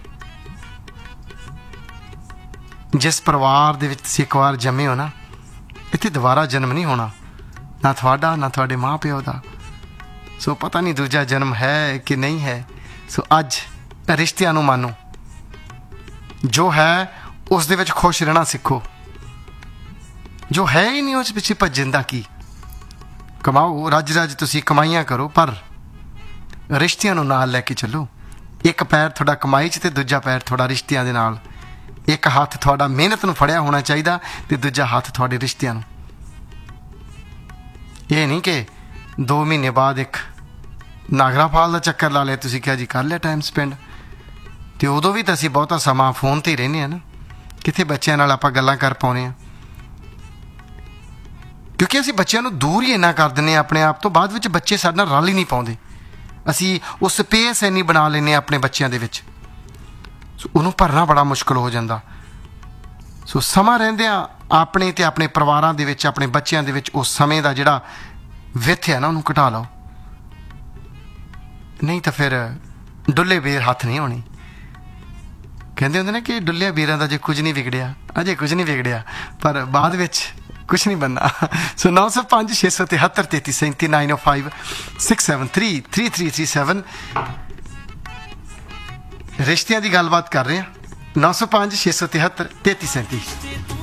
ਜਿਸ ਪਰਿਵਾਰ ਦੇ ਵਿੱਚ ਤੁਸੀਂ ਇੱਕ ਵਾਰ ਜੰਮੇ ਹੋ ਨਾ, ਇੱਥੇ ਦੁਬਾਰਾ ਜਨਮ ਨਹੀਂ ਹੋਣਾ, ਨਾ ਤੁਹਾਡਾ ਨਾ ਤੁਹਾਡੇ ਮਾਂ ਪਿਓ ਦਾ। ਸੋ ਪਤਾ ਨਹੀਂ ਦੂਜਾ ਜਨਮ ਹੈ ਕਿ ਨਹੀਂ ਹੈ। ਸੋ ਅੱਜ ਰਿਸ਼ਤਿਆਂ ਨੂੰ ਮਾਨੋ, ਜੋ ਹੈ ਉਸ ਦੇ ਵਿੱਚ ਖੁਸ਼ ਰਹਿਣਾ ਸਿੱਖੋ। ਜੋ ਹੈ ਹੀ ਨਹੀਂ ਉਸ ਪਿੱਛੇ ਭੱਜਣ ਦਾ ਕੀ। ਕਮਾਓ, ਰੱਜ ਰੱਜ ਤੁਸੀਂ ਕਮਾਈਆਂ ਕਰੋ, ਪਰ ਰਿਸ਼ਤਿਆਂ ਨੂੰ ਨਾਲ ਲੈ ਕੇ ਚੱਲੋ। ਇੱਕ ਪੈਰ ਤੁਹਾਡਾ ਕਮਾਈ 'ਚ ਤੇ ਦੂਜਾ ਪੈਰ ਤੁਹਾਡਾ ਰਿਸ਼ਤਿਆਂ ਦੇ ਨਾਲ। ਇੱਕ ਹੱਥ ਤੁਹਾਡਾ ਮਿਹਨਤ ਨੂੰ ਫੜਿਆ ਹੋਣਾ ਚਾਹੀਦਾ ਤੇ ਦੂਜਾ ਹੱਥ ਤੁਹਾਡੇ ਰਿਸ਼ਤਿਆਂ ਨੂੰ। ਇਹ ਨਹੀਂ ਕਿ ਦੋ ਮਹੀਨੇ ਬਾਅਦ ਇੱਕ ਨਾਗਰਾ ਫਾਲ ਦਾ ਚੱਕਰ ਲਾ ਲਿਆ, ਤੁਸੀਂ ਕਿਹਾ ਜੀ ਕਰ ਲਿਆ ਟਾਈਮ ਸਪੈਂਡ, ਤੇ ਉਦੋਂ ਵੀ ਤਾਂ ਅਸੀਂ ਬਹੁਤਾ ਸਮਾਂ ਫੋਨ ਤੇ ਹੀ ਰਹਿੰਦੇ ਹਾਂ ਨਾ। ਕਿੱਥੇ ਬੱਚਿਆਂ ਨਾਲ ਆਪਾਂ ਗੱਲਾਂ ਕਰ ਪਾਉਂਦੇ ਹਾਂ, ਕਿਉਂਕਿ ਅਸੀਂ ਬੱਚਿਆਂ ਨੂੰ ਦੂਰ ਹੀ ਇੰਨਾ ਕਰ ਦਿੰਦੇ ਹਾਂ ਆਪਣੇ ਆਪ ਤੋਂ। ਬਾਅਦ ਵਿੱਚ ਬੱਚੇ ਸਾਡੇ ਨਾਲ ਰਲ ਹੀ ਨਹੀਂ ਪਾਉਂਦੇ। ਅਸੀਂ ਉਹ ਸਪੇਸ ਇੰਨੀ ਬਣਾ ਲੈਂਦੇ ਹਾਂ ਆਪਣੇ ਬੱਚਿਆਂ ਦੇ ਵਿੱਚ, ਸੋ ਉਹਨੂੰ ਭਰਨਾ ਬੜਾ ਮੁਸ਼ਕਿਲ ਹੋ ਜਾਂਦਾ। ਸੋ ਸਮਾਂ ਰਹਿੰਦਿਆਂ ਆਪਣੇ ਤੇ ਆਪਣੇ ਪਰਿਵਾਰਾਂ ਦੇ ਵਿੱਚ, ਆਪਣੇ ਬੱਚਿਆਂ ਦੇ ਵਿੱਚ ਉਸ ਸਮੇਂ ਦਾ ਜਿਹੜਾ ਵਿੱਥ ਹੈ ਨਾ, ਉਹਨੂੰ ਘਟਾ ਲਓ। ਨਹੀਂ ਤਾਂ ਫਿਰ ਡੁੱਲੇ ਬੇਰ ਹੱਥ ਨਹੀਂ ਆਉਣੇ। ਕਹਿੰਦੇ ਹੁੰਦੇ ਨੇ ਕਿ ਡੁੱਲਿਆ ਬੇਰਾਂ ਦਾ ਜੇ ਕੁਝ ਨਹੀਂ ਵਿਗੜਿਆ, ਅਜੇ ਕੁਝ ਨਹੀਂ ਵਿਗੜਿਆ, ਪਰ ਬਾਅਦ ਵਿੱਚ ਕੁਛ ਨਹੀਂ ਬਣਨਾ। ਸੋ ਨੌ ਸੌ ਪੰਜ ਛੇ ਸੌ ਤਿਹੱਤਰ ਤੇਤੀ ਸੈਂਤੀ ਨਾਈਨ ਓ five six seven three three three three seven ਰਿਸ਼ਤਿਆਂ ਦੀ ਗੱਲਬਾਤ ਕਰ ਰਹੇ ਹਾਂ। ਨੌ ਸੌ ਪੰਜ ਛੇ ਸੌ ਤਿਹੱਤਰ ਤੇਤੀ ਸੈਂਤੀ।